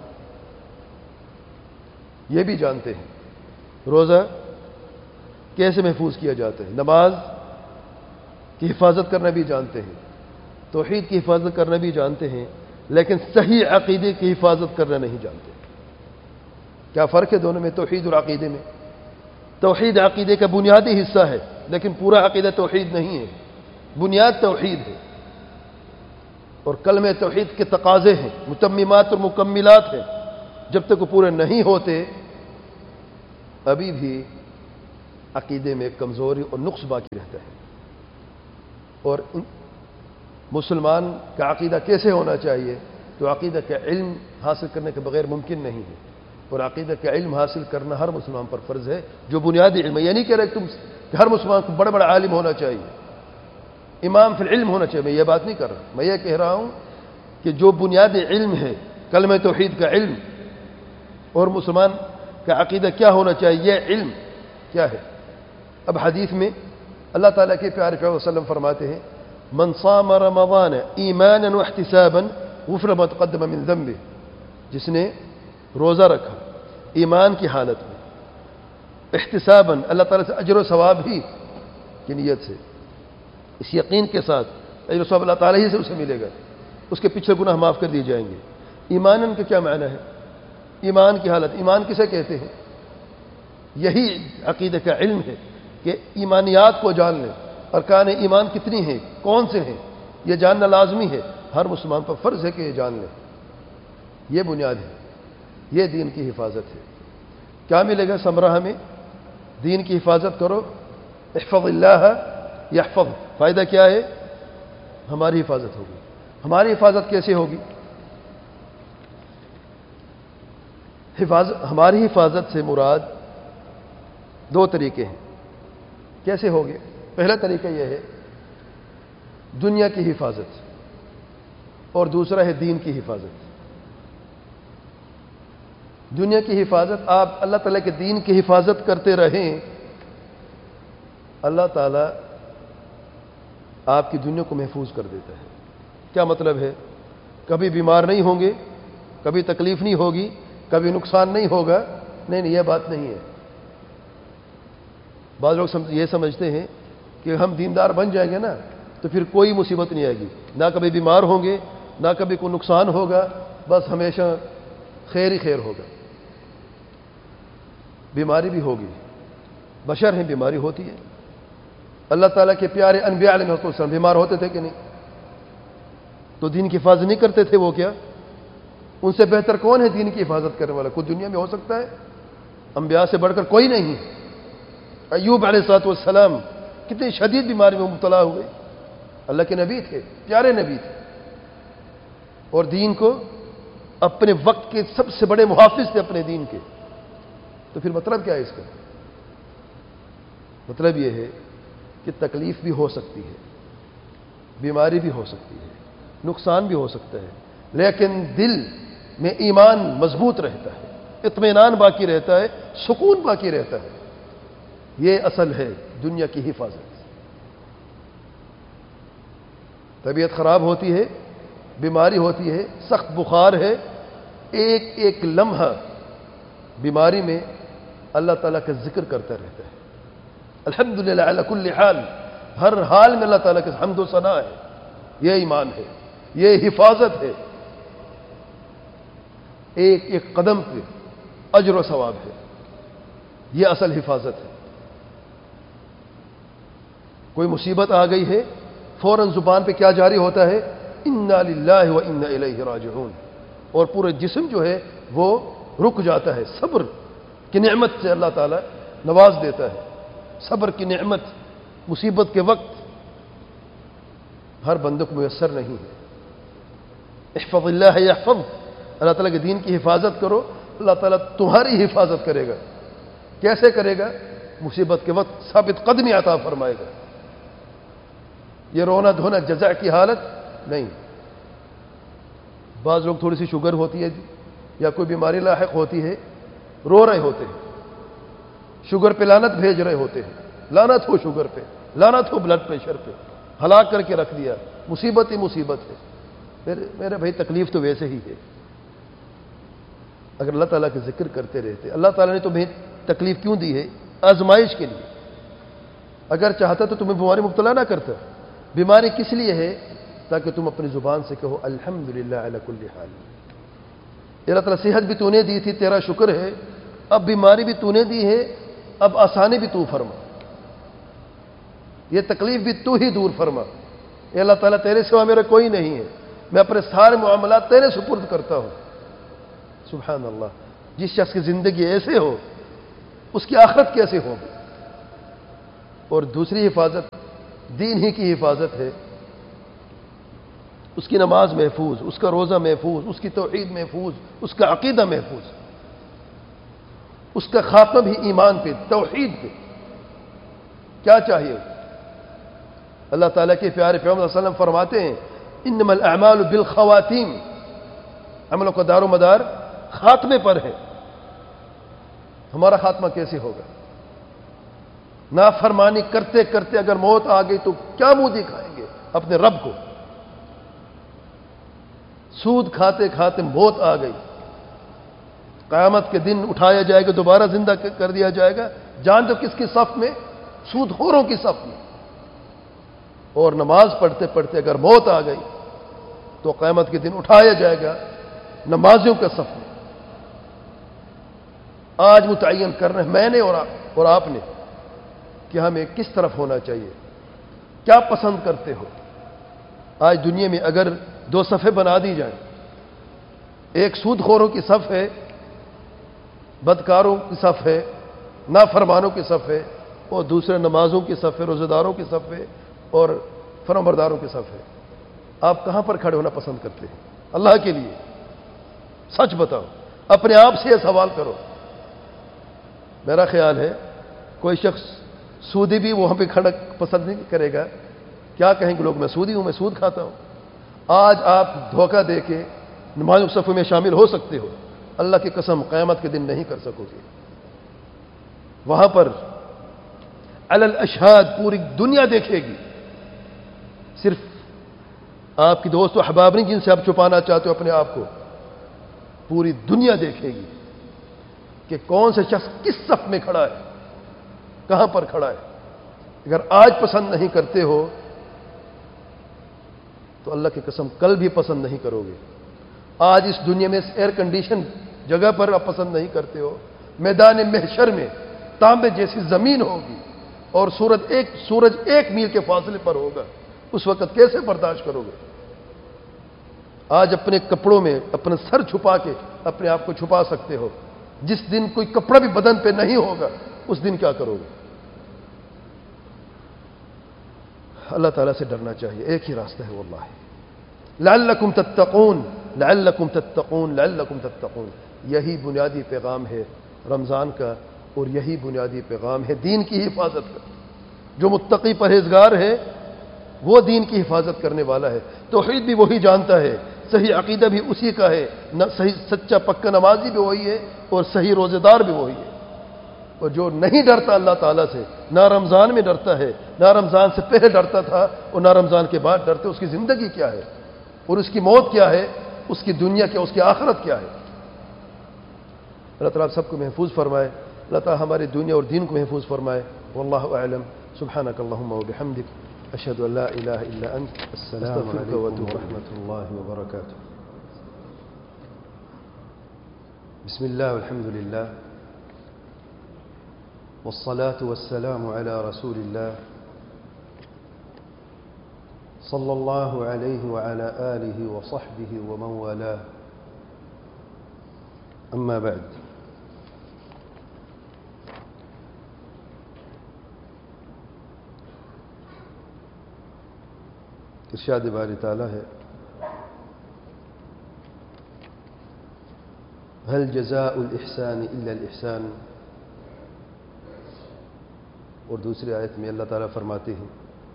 یہ بھی جانتے ہیں روزہ کیسے محفوظ کیا جاتا ہے، نماز کی حفاظت کرنا بھی جانتے ہیں، توحید کی حفاظت کرنا بھی جانتے ہیں، لیکن صحیح عقیدے کی حفاظت کرنا نہیں جانتے۔ کیا فرق ہے دونوں میں، توحید اور عقیدے میں؟ توحید عقیدے کا بنیادی حصہ ہے، لیکن پورا عقیدہ توحید نہیں ہے، بنیاد توحید ہے۔ اور کلمہ توحید کے تقاضے ہیں، متممات اور مکملات ہیں، جب تک وہ پورے نہیں ہوتے ابھی بھی عقیدے میں کمزوری اور نقص باقی رہتا ہے۔ اور مسلمان کا عقیدہ کیسے ہونا چاہیے؟ تو عقیدہ کا علم حاصل کرنے کے بغیر ممکن نہیں ہے، اور عقیدہ کا علم حاصل کرنا ہر مسلمان پر فرض ہے، جو بنیادی علم ہے۔ یہ نہیں کہہ رہے کہ ہر مسلمان کو بڑا بڑا عالم ہونا چاہیے، امام فی العلم ہونا چاہیے، میں یہ بات نہیں کر رہا، میں یہ کہہ رہا ہوں کہ جو بنیادی علم ہے کلمہ توحید کا علم، اور مسلمان کا عقیدہ کیا ہونا چاہیے، یہ علم کیا ہے۔ اب حدیث میں اللہ تعالیٰ کے پیارے صلی اللہ علیہ وسلم فرماتے ہیں من صام رمضان ایمانا واحتسابا غفر ما تقدم من ذنبه، جس نے روزہ رکھا ایمان کی حالت میں، احتسابا اللہ تعالیٰ سے اجر و ثواب ہی کی نیت سے، اس یقین کے ساتھ اجر و ثواب اللہ تعالیٰ ہی سے اسے ملے گا، اس کے پیچھے گناہ معاف کر دیے جائیں گے۔ ایمانن کا کیا معنی ہے؟ ایمان کی حالت، ایمان کسے کہتے ہیں؟ یہی عقیدہ کا علم ہے کہ ایمانیات کو جان لیں، ارکان ایمان کتنی ہیں، کون سے ہیں، یہ جاننا لازمی ہے، ہر مسلمان پر فرض ہے کہ یہ جان لیں۔ یہ بنیاد ہے، یہ دین کی حفاظت ہے۔ کیا ملے گا ثمرہ ہمیں؟ دین کی حفاظت کرو، احفظ اللہ یحفظ، فائدہ کیا ہے؟ ہماری حفاظت ہوگی۔ ہماری حفاظت کیسے ہوگی؟ ہماری حفاظت سے مراد دو طریقے ہیں۔ کیسے ہوگے؟ پہلا طریقہ یہ ہے دنیا کی حفاظت، اور دوسرا ہے دین کی حفاظت۔ دنیا کی حفاظت، آپ اللہ تعالیٰ کے دین کی حفاظت کرتے رہیں، اللہ تعالیٰ آپ کی دنیا کو محفوظ کر دیتا ہے۔ کیا مطلب ہے؟ کبھی بیمار نہیں ہوں گے، کبھی تکلیف نہیں ہوگی، کبھی نقصان نہیں ہوگا، نہیں یہ بات نہیں ہے۔ بعض لوگ یہ سمجھتے ہیں کہ ہم دیندار بن جائیں گے نا تو پھر کوئی مصیبت نہیں آئے گی، نہ کبھی بیمار ہوں گے، نہ کبھی کوئی نقصان ہوگا، بس ہمیشہ خیر ہی خیر ہوگا۔ بیماری بھی ہوگی، بشر ہیں، بیماری ہوتی ہے۔ اللہ تعالیٰ کے پیارے انبیاء علیہ السلام بیمار ہوتے تھے کہ نہیں؟ تو دین کی حفاظت نہیں کرتے تھے وہ کیا؟ ان سے بہتر کون ہے دین کی حفاظت کرنے والا؟ کوئی دنیا میں ہو سکتا ہے؟ انبیاء سے بڑھ کر کوئی نہیں۔ ایوب علیہ السلام کتنی شدید بیماری میں مبتلا ہوئے، اللہ کے نبی تھے، پیارے نبی تھے، اور دین کو اپنے وقت کے سب سے بڑے محافظ تھے اپنے دین کے۔ تو پھر مطلب کیا ہے اس کا؟ مطلب یہ ہے کہ تکلیف بھی ہو سکتی ہے، بیماری بھی ہو سکتی ہے، نقصان بھی ہو سکتا ہے، لیکن دل میں ایمان مضبوط رہتا ہے، اطمینان باقی رہتا ہے، سکون باقی رہتا ہے۔ یہ اصل ہے دنیا کی حفاظت۔ طبیعت خراب ہوتی ہے، بیماری ہوتی ہے، سخت بخار ہے، ایک ایک لمحہ بیماری میں اللہ تعالیٰ کا ذکر کرتا رہتا ہے۔ الحمدللہ علی کل حال، ہر حال میں اللہ تعالیٰ کا حمد و ثنا ہے۔ یہ ایمان ہے، یہ حفاظت ہے، ایک ایک قدم پہ اجر و ثواب ہے، یہ اصل حفاظت ہے۔ کوئی مصیبت آ گئی ہے، فوراً زبان پہ کیا جاری ہوتا ہے؟ انا للہ و انا الیہ راجعون، اور پورے جسم جو ہے وہ رک جاتا ہے۔ صبر کی نعمت سے اللہ تعالیٰ نواز دیتا ہے، صبر کی نعمت مصیبت کے وقت ہر بندے کو میسر نہیں ہے۔ احفظ اللہ یحفظ، اللہ تعالیٰ کے دین کی حفاظت کرو، اللہ تعالیٰ تمہاری حفاظت کرے گا۔ کیسے کرے گا؟ مصیبت کے وقت ثابت قدمی عطا فرمائے گا۔ یہ رونا دھونا جزع کی حالت نہیں۔ بعض لوگ تھوڑی سی شوگر ہوتی ہے یا کوئی بیماری لاحق ہوتی ہے، رو رہے ہوتے ہیں، شوگر پہ لعنت بھیج رہے ہوتے ہیں، لعنت ہو شوگر پہ، لعنت ہو بلڈ پریشر پہ، ہلاک کر کے رکھ دیا، مصیبت ہی مصیبت ہے۔ میرے بھائی تکلیف تو ویسے ہی ہے، اگر اللہ تعالیٰ کے ذکر کرتے رہتے۔ اللہ تعالیٰ نے تمہیں تکلیف کیوں دی ہے؟ آزمائش کے لیے۔ اگر چاہتا تو تمہیں بیماری مبتلا نہ کرتا۔ بیماری کس لیے ہے؟ تاکہ تم اپنی زبان سے کہو الحمدللہ علی کل حال۔ اللہ تعالیٰ صحت بھی تو نے دی تھی، تیرا شکر ہے، اب بیماری بھی تو نے دی ہے، اب آسانی بھی تو فرما، یہ تکلیف بھی تو ہی دور فرما۔ اے اللہ تعالیٰ تیرے سوا میرا کوئی نہیں ہے، میں اپنے سارے معاملات تیرے سپرد کرتا ہوں. سبحان اللہ. جس شخص کی زندگی ایسے ہو اس کی آخرت کیسے ہوگی؟ اور دوسری حفاظت دین ہی کی حفاظت ہے. اس کی نماز محفوظ، اس کا روزہ محفوظ، اس کی توحید محفوظ، اس کا عقیدہ محفوظ، اس کا خاتمہ بھی ایمان پہ، توحید پہ. کیا چاہیے؟ اللہ تعالیٰ کے پیارے پیغمبر صلی اللہ علیہ وسلم فرماتے ہیں انما الاعمال بالخواتیم، عملوں کا دار و مدار خاتمے پر ہے. ہمارا خاتمہ کیسے ہوگا؟ نافرمانی کرتے کرتے اگر موت آ گئی تو کیا منہ دکھائیں گے اپنے رب کو؟ سود کھاتے کھاتے موت آ گئی، قیامت کے دن اٹھایا جائے گا، دوبارہ زندہ کر دیا جائے گا. جان تو کس کی صف میں؟ سود خوروں کی صف میں. اور نماز پڑھتے پڑھتے اگر موت آ گئی تو قیامت کے دن اٹھایا جائے گا نمازیوں کے صف میں. آج متعین کرنا ہے میں نے اور آپ نے کہ ہمیں کس طرف ہونا چاہیے، کیا پسند کرتے ہو. آج دنیا میں اگر دو صفیں بنا دی جائیں، ایک سود خوروں کی صف ہے، بدکاروں کی صف ہے، نافرمانوں کی صف ہے، اور دوسرے نمازوں کی صف ہے، روزہ داروں کی صف ہے، اور فرمانبرداروں کی صف ہے. آپ کہاں پر کھڑے ہونا پسند کرتے ہیں؟ اللہ کے لیے سچ بتاؤ، اپنے آپ سے یہ سوال کرو. میرا خیال ہے کوئی شخص سودی بھی وہاں پہ کھڑا پسند نہیں کرے گا. کیا کہیں گے لوگ؟ میں سودی ہوں، میں سود کھاتا ہوں. آج آپ دھوکہ دے کے نمازوں کے صفوں میں شامل ہو سکتے ہو، اللہ کی قسم قیامت کے دن نہیں کر سکو گے. وہاں پر علی الاشہاد پوری دنیا دیکھے گی، صرف آپ کی دوست و احباب نہیں جن سے آپ چھپانا چاہتے ہو اپنے آپ کو، پوری دنیا دیکھے گی کہ کون سے شخص کس صف میں کھڑا ہے، کہاں پر کھڑا ہے. اگر آج پسند نہیں کرتے ہو تو اللہ کی قسم کل بھی پسند نہیں کرو گے. آج اس دنیا میں اس ایئر کنڈیشن جگہ پر آپ پسند نہیں کرتے ہو، میدان محشر میں تانبے جیسی زمین ہوگی اور سورج ایک میل کے فاصلے پر ہوگا. اس وقت کیسے برداشت کرو گے؟ آج اپنے کپڑوں میں اپنا سر چھپا کے اپنے آپ کو چھپا سکتے ہو. جس دن کوئی کپڑا بھی بدن پہ نہیں ہوگا اس دن کیا کرو گے؟ اللہ تعالیٰ سے ڈرنا چاہیے. ایک ہی راستہ ہے واللہ، لعلکم تتقون، لعلکم تتقون، لعلکم تتقون. یہی بنیادی پیغام ہے رمضان کا، اور یہی بنیادی پیغام ہے دین کی حفاظت کا. جو متقی پرہیزگار ہے وہ دین کی حفاظت کرنے والا ہے. توحید بھی وہی جانتا ہے، صحیح عقیدہ بھی اسی کا ہے، صحیح سچا پکا نمازی بھی وہی ہے، اور صحیح روزے دار بھی وہی ہے. اور جو نہیں ڈرتا اللہ تعالیٰ سے، نہ رمضان میں ڈرتا ہے، نہ رمضان سے پہلے ڈرتا تھا، اور نہ رمضان کے بعد ڈرتے، اس کی زندگی کیا ہے اور اس کی موت کیا ہے، اس کی دنیا کیا، اس کی آخرت کیا ہے. اللہ تعالیٰ سب کو محفوظ فرمائے. اللہ تعالیٰ ہماری دنیا اور دین کو محفوظ فرمائے. واللہ اعلم. سبحانک اللہم و بحمدک، اشہد ان لا الہ الا انت، السلام استغفرک علیکم واتوب الیک. ورحمۃ اللہ وبرکاتہ. بسم اللہ والحمد للہ والصلاة والسلام على رسول الله صلى الله عليه وعلى آله وصحبه ومن والاه. أما بعد، ارشاد باری تعالیٰ ہے هل جزاء الإحسان إلا الإحسان. اور دوسری آیت میں اللہ تعالیٰ فرماتے ہیں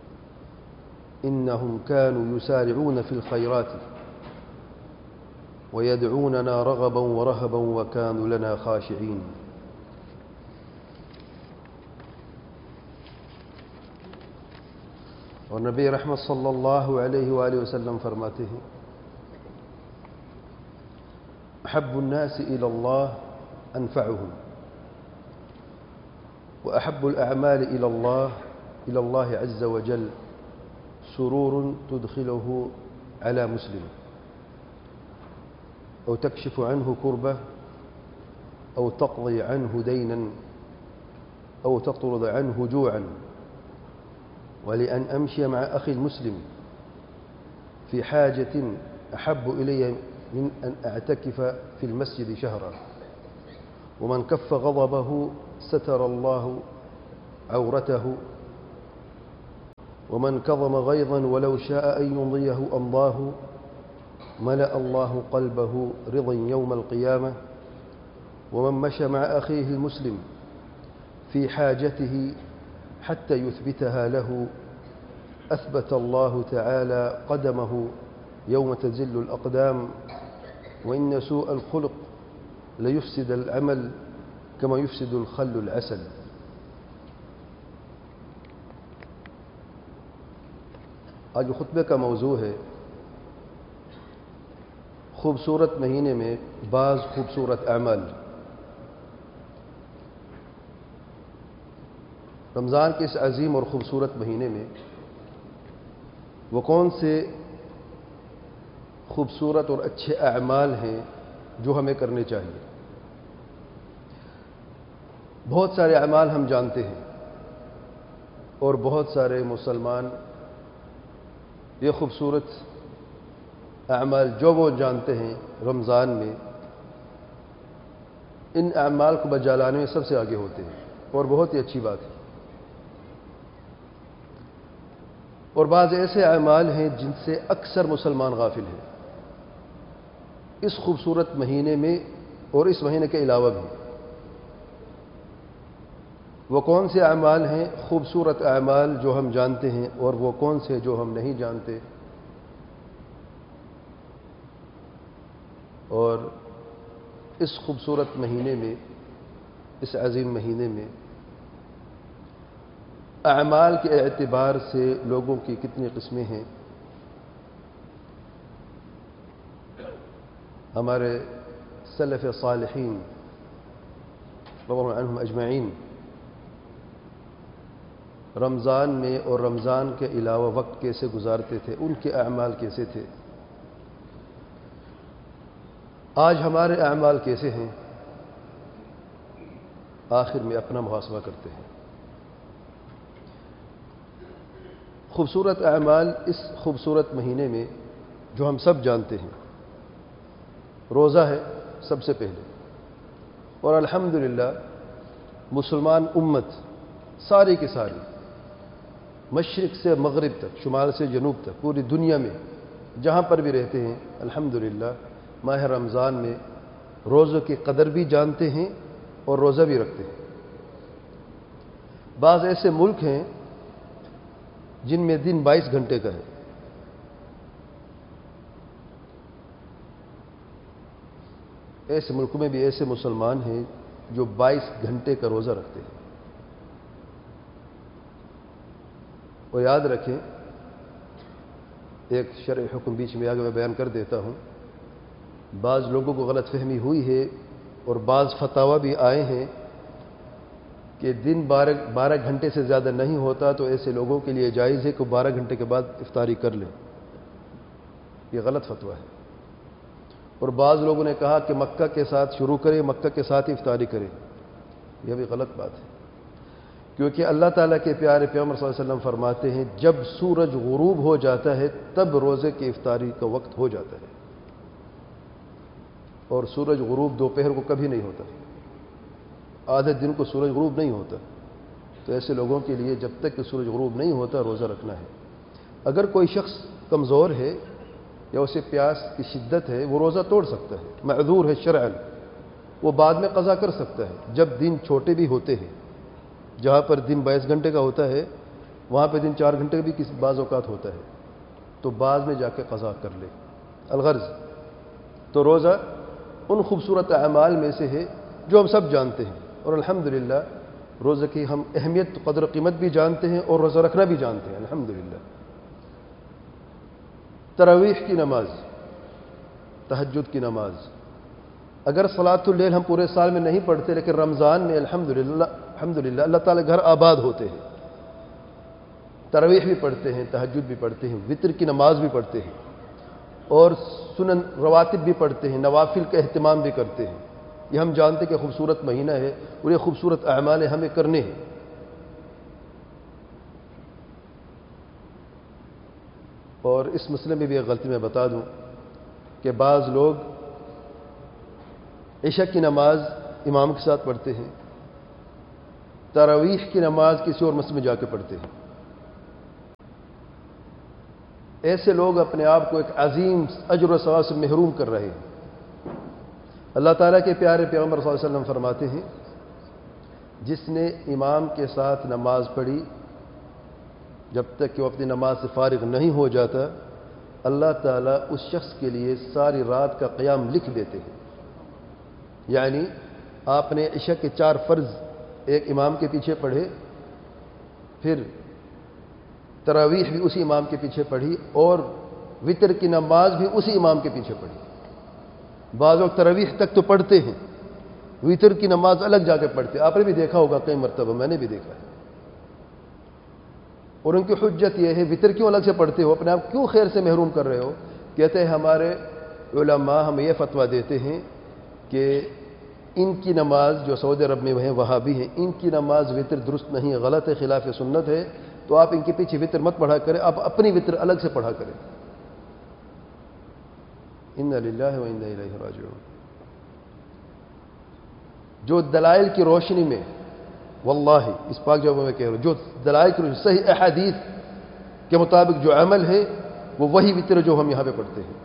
إنهم كانوا يسارعون في الخيرات ويدعوننا رغبا ورهبا وكانوا لنا خاشعين. اور نبی رحمت صلی اللہ علیہ وآلہ وسلم فرماتے ہیں أحب الناس إلى الله أنفعهم وأحب الأعمال إلى الله عز وجل سرور تدخله على مسلم أو تكشف عنه كربة أو تقضي عنه دينا أو تطرد عنه جوعا، ولأن أمشي مع أخي المسلم في حاجة أحب إلي من أن أعتكف في المسجد شهرا ومن كف غضبه ستر الله عورته ومن كظم غيظا ولو شاء أن يمضيه أمضاه ملأ الله قلبه رضا يوم القيامة ومن مشى مع أخيه المسلم في حاجته حتى يثبتها له أثبت الله تعالى قدمه يوم تزل الأقدام وإن سوء الخلق ليفسد العمل كما يفسد الخل العسل. آج خطبے کا موضوع ہے خوبصورت مہینے میں بعض خوبصورت اعمال. رمضان کے اس عظیم اور خوبصورت مہینے میں وہ کون سے خوبصورت اور اچھے اعمال ہیں جو ہمیں کرنے چاہیے؟ بہت سارے اعمال ہم جانتے ہیں اور بہت سارے مسلمان یہ خوبصورت اعمال جو وہ جانتے ہیں رمضان میں ان اعمال کو بجا لانے میں سب سے آگے ہوتے ہیں اور بہت ہی اچھی بات ہے. اور بعض ایسے اعمال ہیں جن سے اکثر مسلمان غافل ہیں اس خوبصورت مہینے میں اور اس مہینے کے علاوہ بھی. وہ کون سے اعمال ہیں خوبصورت اعمال جو ہم جانتے ہیں اور وہ کون سے جو ہم نہیں جانتے؟ اور اس خوبصورت مہینے میں اس عظیم مہینے میں اعمال کے اعتبار سے لوگوں کی کتنی قسمیں ہیں؟ ہمارے سلف صالحین رضی اللہ عنہم اجمعین رمضان میں اور رمضان کے علاوہ وقت کیسے گزارتے تھے، ان کے اعمال کیسے تھے؟ آج ہمارے اعمال کیسے ہیں؟ آخر میں اپنا محاسبہ کرتے ہیں. خوبصورت اعمال اس خوبصورت مہینے میں جو ہم سب جانتے ہیں، روزہ ہے سب سے پہلے. اور الحمدللہ مسلمان امت ساری کی ساری مشرق سے مغرب تک، شمال سے جنوب تک، پوری دنیا میں جہاں پر بھی رہتے ہیں الحمدللہ ماہ رمضان میں روزوں کی قدر بھی جانتے ہیں اور روزہ بھی رکھتے ہیں. بعض ایسے ملک ہیں جن میں دن 22 گھنٹے کا ہے. ایسے ملک میں بھی ایسے مسلمان ہیں جو 22 گھنٹے کا روزہ رکھتے ہیں. اور یاد رکھیں ایک شرعی حکم بیچ میں آگے میں بیان کر دیتا ہوں. بعض لوگوں کو غلط فہمی ہوئی ہے اور بعض فتاوی بھی آئے ہیں کہ دن 12 گھنٹے سے زیادہ نہیں ہوتا تو ایسے لوگوں کے لیے جائز ہے کہ 12 گھنٹے کے بعد افطاری کر لیں. یہ غلط فتویٰ ہے. اور بعض لوگوں نے کہا کہ مکہ کے ساتھ شروع کریں، مکہ کے ساتھ افطاری کریں. یہ بھی غلط بات ہے، کیونکہ اللہ تعالیٰ کے پیارے پیغمبر صلی اللہ علیہ وسلم فرماتے ہیں جب سورج غروب ہو جاتا ہے تب روزے کی افطاری کا وقت ہو جاتا ہے. اور سورج غروب دوپہر کو کبھی نہیں ہوتا، آدھے دن کو سورج غروب نہیں ہوتا. تو ایسے لوگوں کے لیے جب تک کہ سورج غروب نہیں ہوتا روزہ رکھنا ہے. اگر کوئی شخص کمزور ہے یا اسے پیاس کی شدت ہے وہ روزہ توڑ سکتا ہے، معذور ہے شرعاً، وہ بعد میں قضا کر سکتا ہے. جب دن چھوٹے بھی ہوتے ہیں، جہاں پر دن 22 گھنٹے کا ہوتا ہے وہاں پہ دن 4 گھنٹے کا بھی کسی بعض اوقات ہوتا ہے، تو بعد میں جا کے قضا کر لے. الغرض تو روزہ ان خوبصورت اعمال میں سے ہے جو ہم سب جانتے ہیں. اور الحمدللہ روزہ کی ہم اہمیت قدر و قیمت بھی جانتے ہیں اور روزہ رکھنا بھی جانتے ہیں الحمدللہ. تراویح کی نماز، تہجد کی نماز، اگر صلاۃ اللیل ہم پورے سال میں نہیں پڑھتے لیکن رمضان میں الحمدللہ اللہ تعالیٰ گھر آباد ہوتے ہیں. تراویح بھی پڑھتے ہیں، تہجد بھی پڑھتے ہیں، وطر کی نماز بھی پڑھتے ہیں اور سنن رواتب بھی پڑھتے ہیں، نوافل کا اہتمام بھی کرتے ہیں. یہ ہم جانتے ہیں کہ خوبصورت مہینہ ہے اور یہ خوبصورت اعمال ہمیں کرنے ہیں. اور اس مسئلے میں بھی ایک غلطی میں بتا دوں کہ بعض لوگ عشاء کی نماز امام کے ساتھ پڑھتے ہیں، تراویح کی نماز کسی اور مسجد میں جا کے پڑھتے ہیں۔ ایسے لوگ اپنے آپ کو ایک عظیم اجر و ثواب سے محروم کر رہے ہیں۔ اللہ تعالیٰ کے پیارے پیغمبر صلی اللہ علیہ وسلم فرماتے ہیں، جس نے امام کے ساتھ نماز پڑھی جب تک کہ وہ اپنی نماز سے فارغ نہیں ہو جاتا، اللہ تعالیٰ اس شخص کے لیے ساری رات کا قیام لکھ دیتے ہیں۔ یعنی آپ نے عشاء کے 4 فرض ایک امام کے پیچھے پڑھے، پھر تراویح بھی اسی امام کے پیچھے پڑھی، اور وتر کی نماز بھی اسی امام کے پیچھے پڑھی۔ بعض لوگ تراویح تک تو پڑھتے ہیں، وتر کی نماز الگ جا کے پڑھتے ہیں۔ آپ نے بھی دیکھا ہوگا کئی مرتبہ، میں نے بھی دیکھا ہے۔ اور ان کی حجت یہ ہے، وتر کیوں الگ سے پڑھتے ہو، اپنے آپ کیوں خیر سے محروم کر رہے ہو؟ کہتے ہیں ہمارے علماء ہمیں یہ فتویٰ دیتے ہیں کہ ان کی نماز جو سعودی عرب میں ہیں، وہابی ہیں، ان کی نماز وتر درست نہیں ہے، غلط ہے، خلاف سنت ہے، تو آپ ان کے پیچھے وتر مت پڑھا کریں، آپ اپنی وتر الگ سے پڑھا کریں۔ انا للہ و انا الیہ راجعون۔ جو دلائل کی روشنی میں، واللہ اس پاک جواب میں کہہ رہا ہوں، جو دلائل کی روشنی صحیح احادیث کے مطابق جو عمل ہے وہ وہی وتر جو ہم یہاں پہ پڑھتے ہیں۔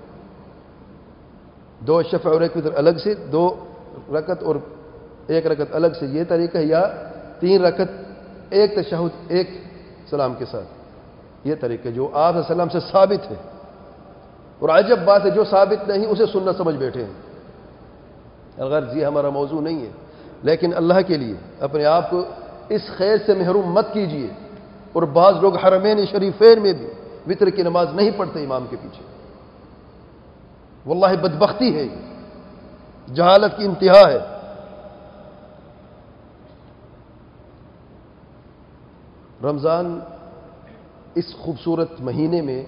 2 شفع اور 1 وتر الگ سے، 2 رکعت اور 1 رکعت الگ سے، یہ طریقہ ہے، یا 3 رکعت 1 تشہد 1 سلام کے ساتھ، یہ طریقہ جو آپ صلی اللہ علیہ وسلم سے ثابت ہے۔ اور عجب بات ہے، جو ثابت نہیں اسے سنت سمجھ بیٹھے ہیں۔ الغرض یہ ہمارا موضوع نہیں ہے، لیکن اللہ کے لیے اپنے آپ کو اس خیر سے محروم مت کیجیے۔ اور بعض لوگ حرمین شریفین میں بھی وتر کی نماز نہیں پڑھتے امام کے پیچھے۔ واللہ بدبختی ہے، یہ جہالت کی انتہا ہے۔ رمضان اس خوبصورت مہینے میں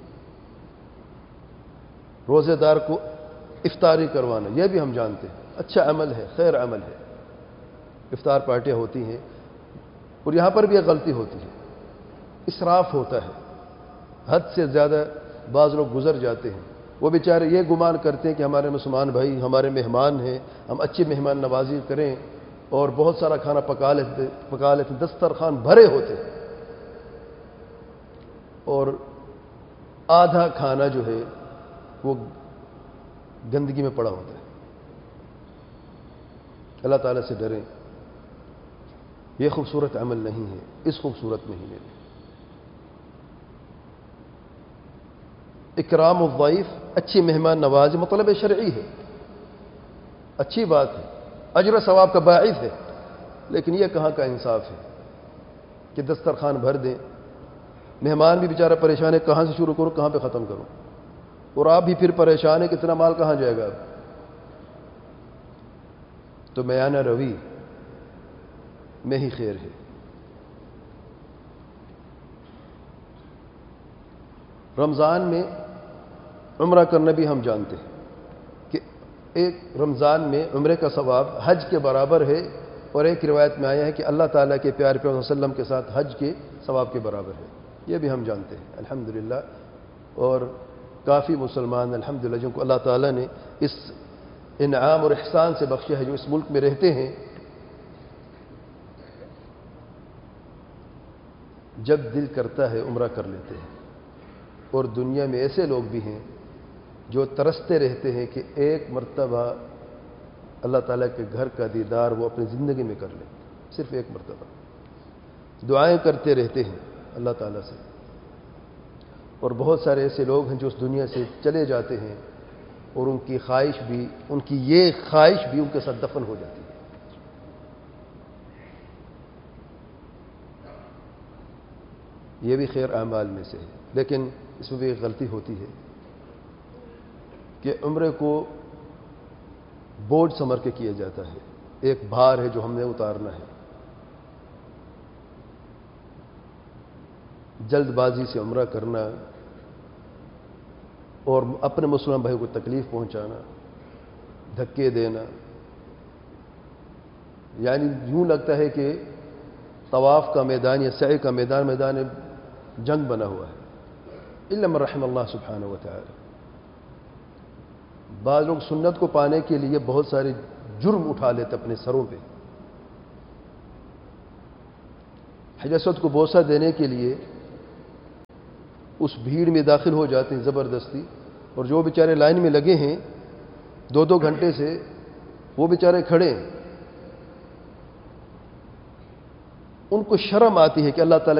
روزے دار کو افطاری کروانا، یہ بھی ہم جانتے ہیں اچھا عمل ہے، خیر عمل ہے۔ افطار پارٹیاں ہوتی ہیں، اور یہاں پر بھی ایک غلطی ہوتی ہے، اسراف ہوتا ہے، حد سے زیادہ بعض لوگ گزر جاتے ہیں۔ وہ بیچارے یہ گمان کرتے ہیں کہ ہمارے مسلمان بھائی ہمارے مہمان ہیں، ہم اچھی مہمان نوازی کریں، اور بہت سارا کھانا پکا لیتے، دسترخوان بھرے ہوتے ہیں، اور آدھا کھانا جو ہے وہ گندگی میں پڑا ہوتا ہے۔ اللہ تعالیٰ سے ڈریں، یہ خوبصورت عمل نہیں ہے اس خوبصورت مہینے میں۔ اکرام الضیف، اچھی مہمان نوازی مطلب شرعی ہے، اچھی بات ہے، اجر و ثواب کا باعث ہے، لیکن یہ کہاں کا انصاف ہے کہ دسترخوان بھر دیں، مہمان بھی بیچارہ پریشان ہے، کہاں سے شروع کروں، کہاں پہ ختم کروں، اور آپ بھی پھر پریشان ہے، کتنا مال کہاں جائے گا اب؟ تو میانہ روی میں ہی خیر ہے۔ رمضان میں عمرہ کرنا بھی ہم جانتے ہیں کہ ایک رمضان میں عمرے کا ثواب حج کے برابر ہے، اور ایک روایت میں آیا ہے کہ اللہ تعالیٰ کے پیارے پیغمبر صلی اللہ علیہ وسلم کے ساتھ حج کے ثواب کے برابر ہے، یہ بھی ہم جانتے ہیں الحمدللہ۔ اور کافی مسلمان الحمدللہ جن کو اللہ تعالیٰ نے اس انعام اور احسان سے بخشا ہے، جو اس ملک میں رہتے ہیں، جب دل کرتا ہے عمرہ کر لیتے ہیں۔ اور دنیا میں ایسے لوگ بھی ہیں جو ترستے رہتے ہیں کہ ایک مرتبہ اللہ تعالیٰ کے گھر کا دیدار وہ اپنی زندگی میں کر لیں، صرف ایک مرتبہ۔ دعائیں کرتے رہتے ہیں اللہ تعالیٰ سے، اور بہت سارے ایسے لوگ ہیں جو اس دنیا سے چلے جاتے ہیں، اور ان کی خواہش بھی، ان کی یہ خواہش بھی ان کے ساتھ دفن ہو جاتی ہے۔ یہ بھی خیر اعمال میں سے ہے، لیکن اس میں بھی ایک غلطی ہوتی ہے کہ عمرے کو بوجھ سمجھ کے کیا جاتا ہے، ایک بھار ہے جو ہم نے اتارنا ہے۔ جلد بازی سے عمرہ کرنا اور اپنے مسلمان بھائی کو تکلیف پہنچانا، دھکے دینا، یعنی یوں لگتا ہے کہ طواف کا میدان یا سعی کا میدان جنگ بنا ہوا ہے، الا من رحم اللہ سبحانہ و تعالی۔ بعض لوگ سنت کو پانے کے لیے بہت سارے جرم اٹھا لیتے اپنے سروں پہ. حجر اسود کو بوسہ دینے کے لیے اس بھیڑ میں داخل ہو جاتے ہیں زبردستی، اور جو بیچارے لائن میں لگے ہیں 2 گھنٹے سے، وہ بیچارے کھڑے ہیں. ان کو شرم آتی ہے کہ اللہ تعالیٰ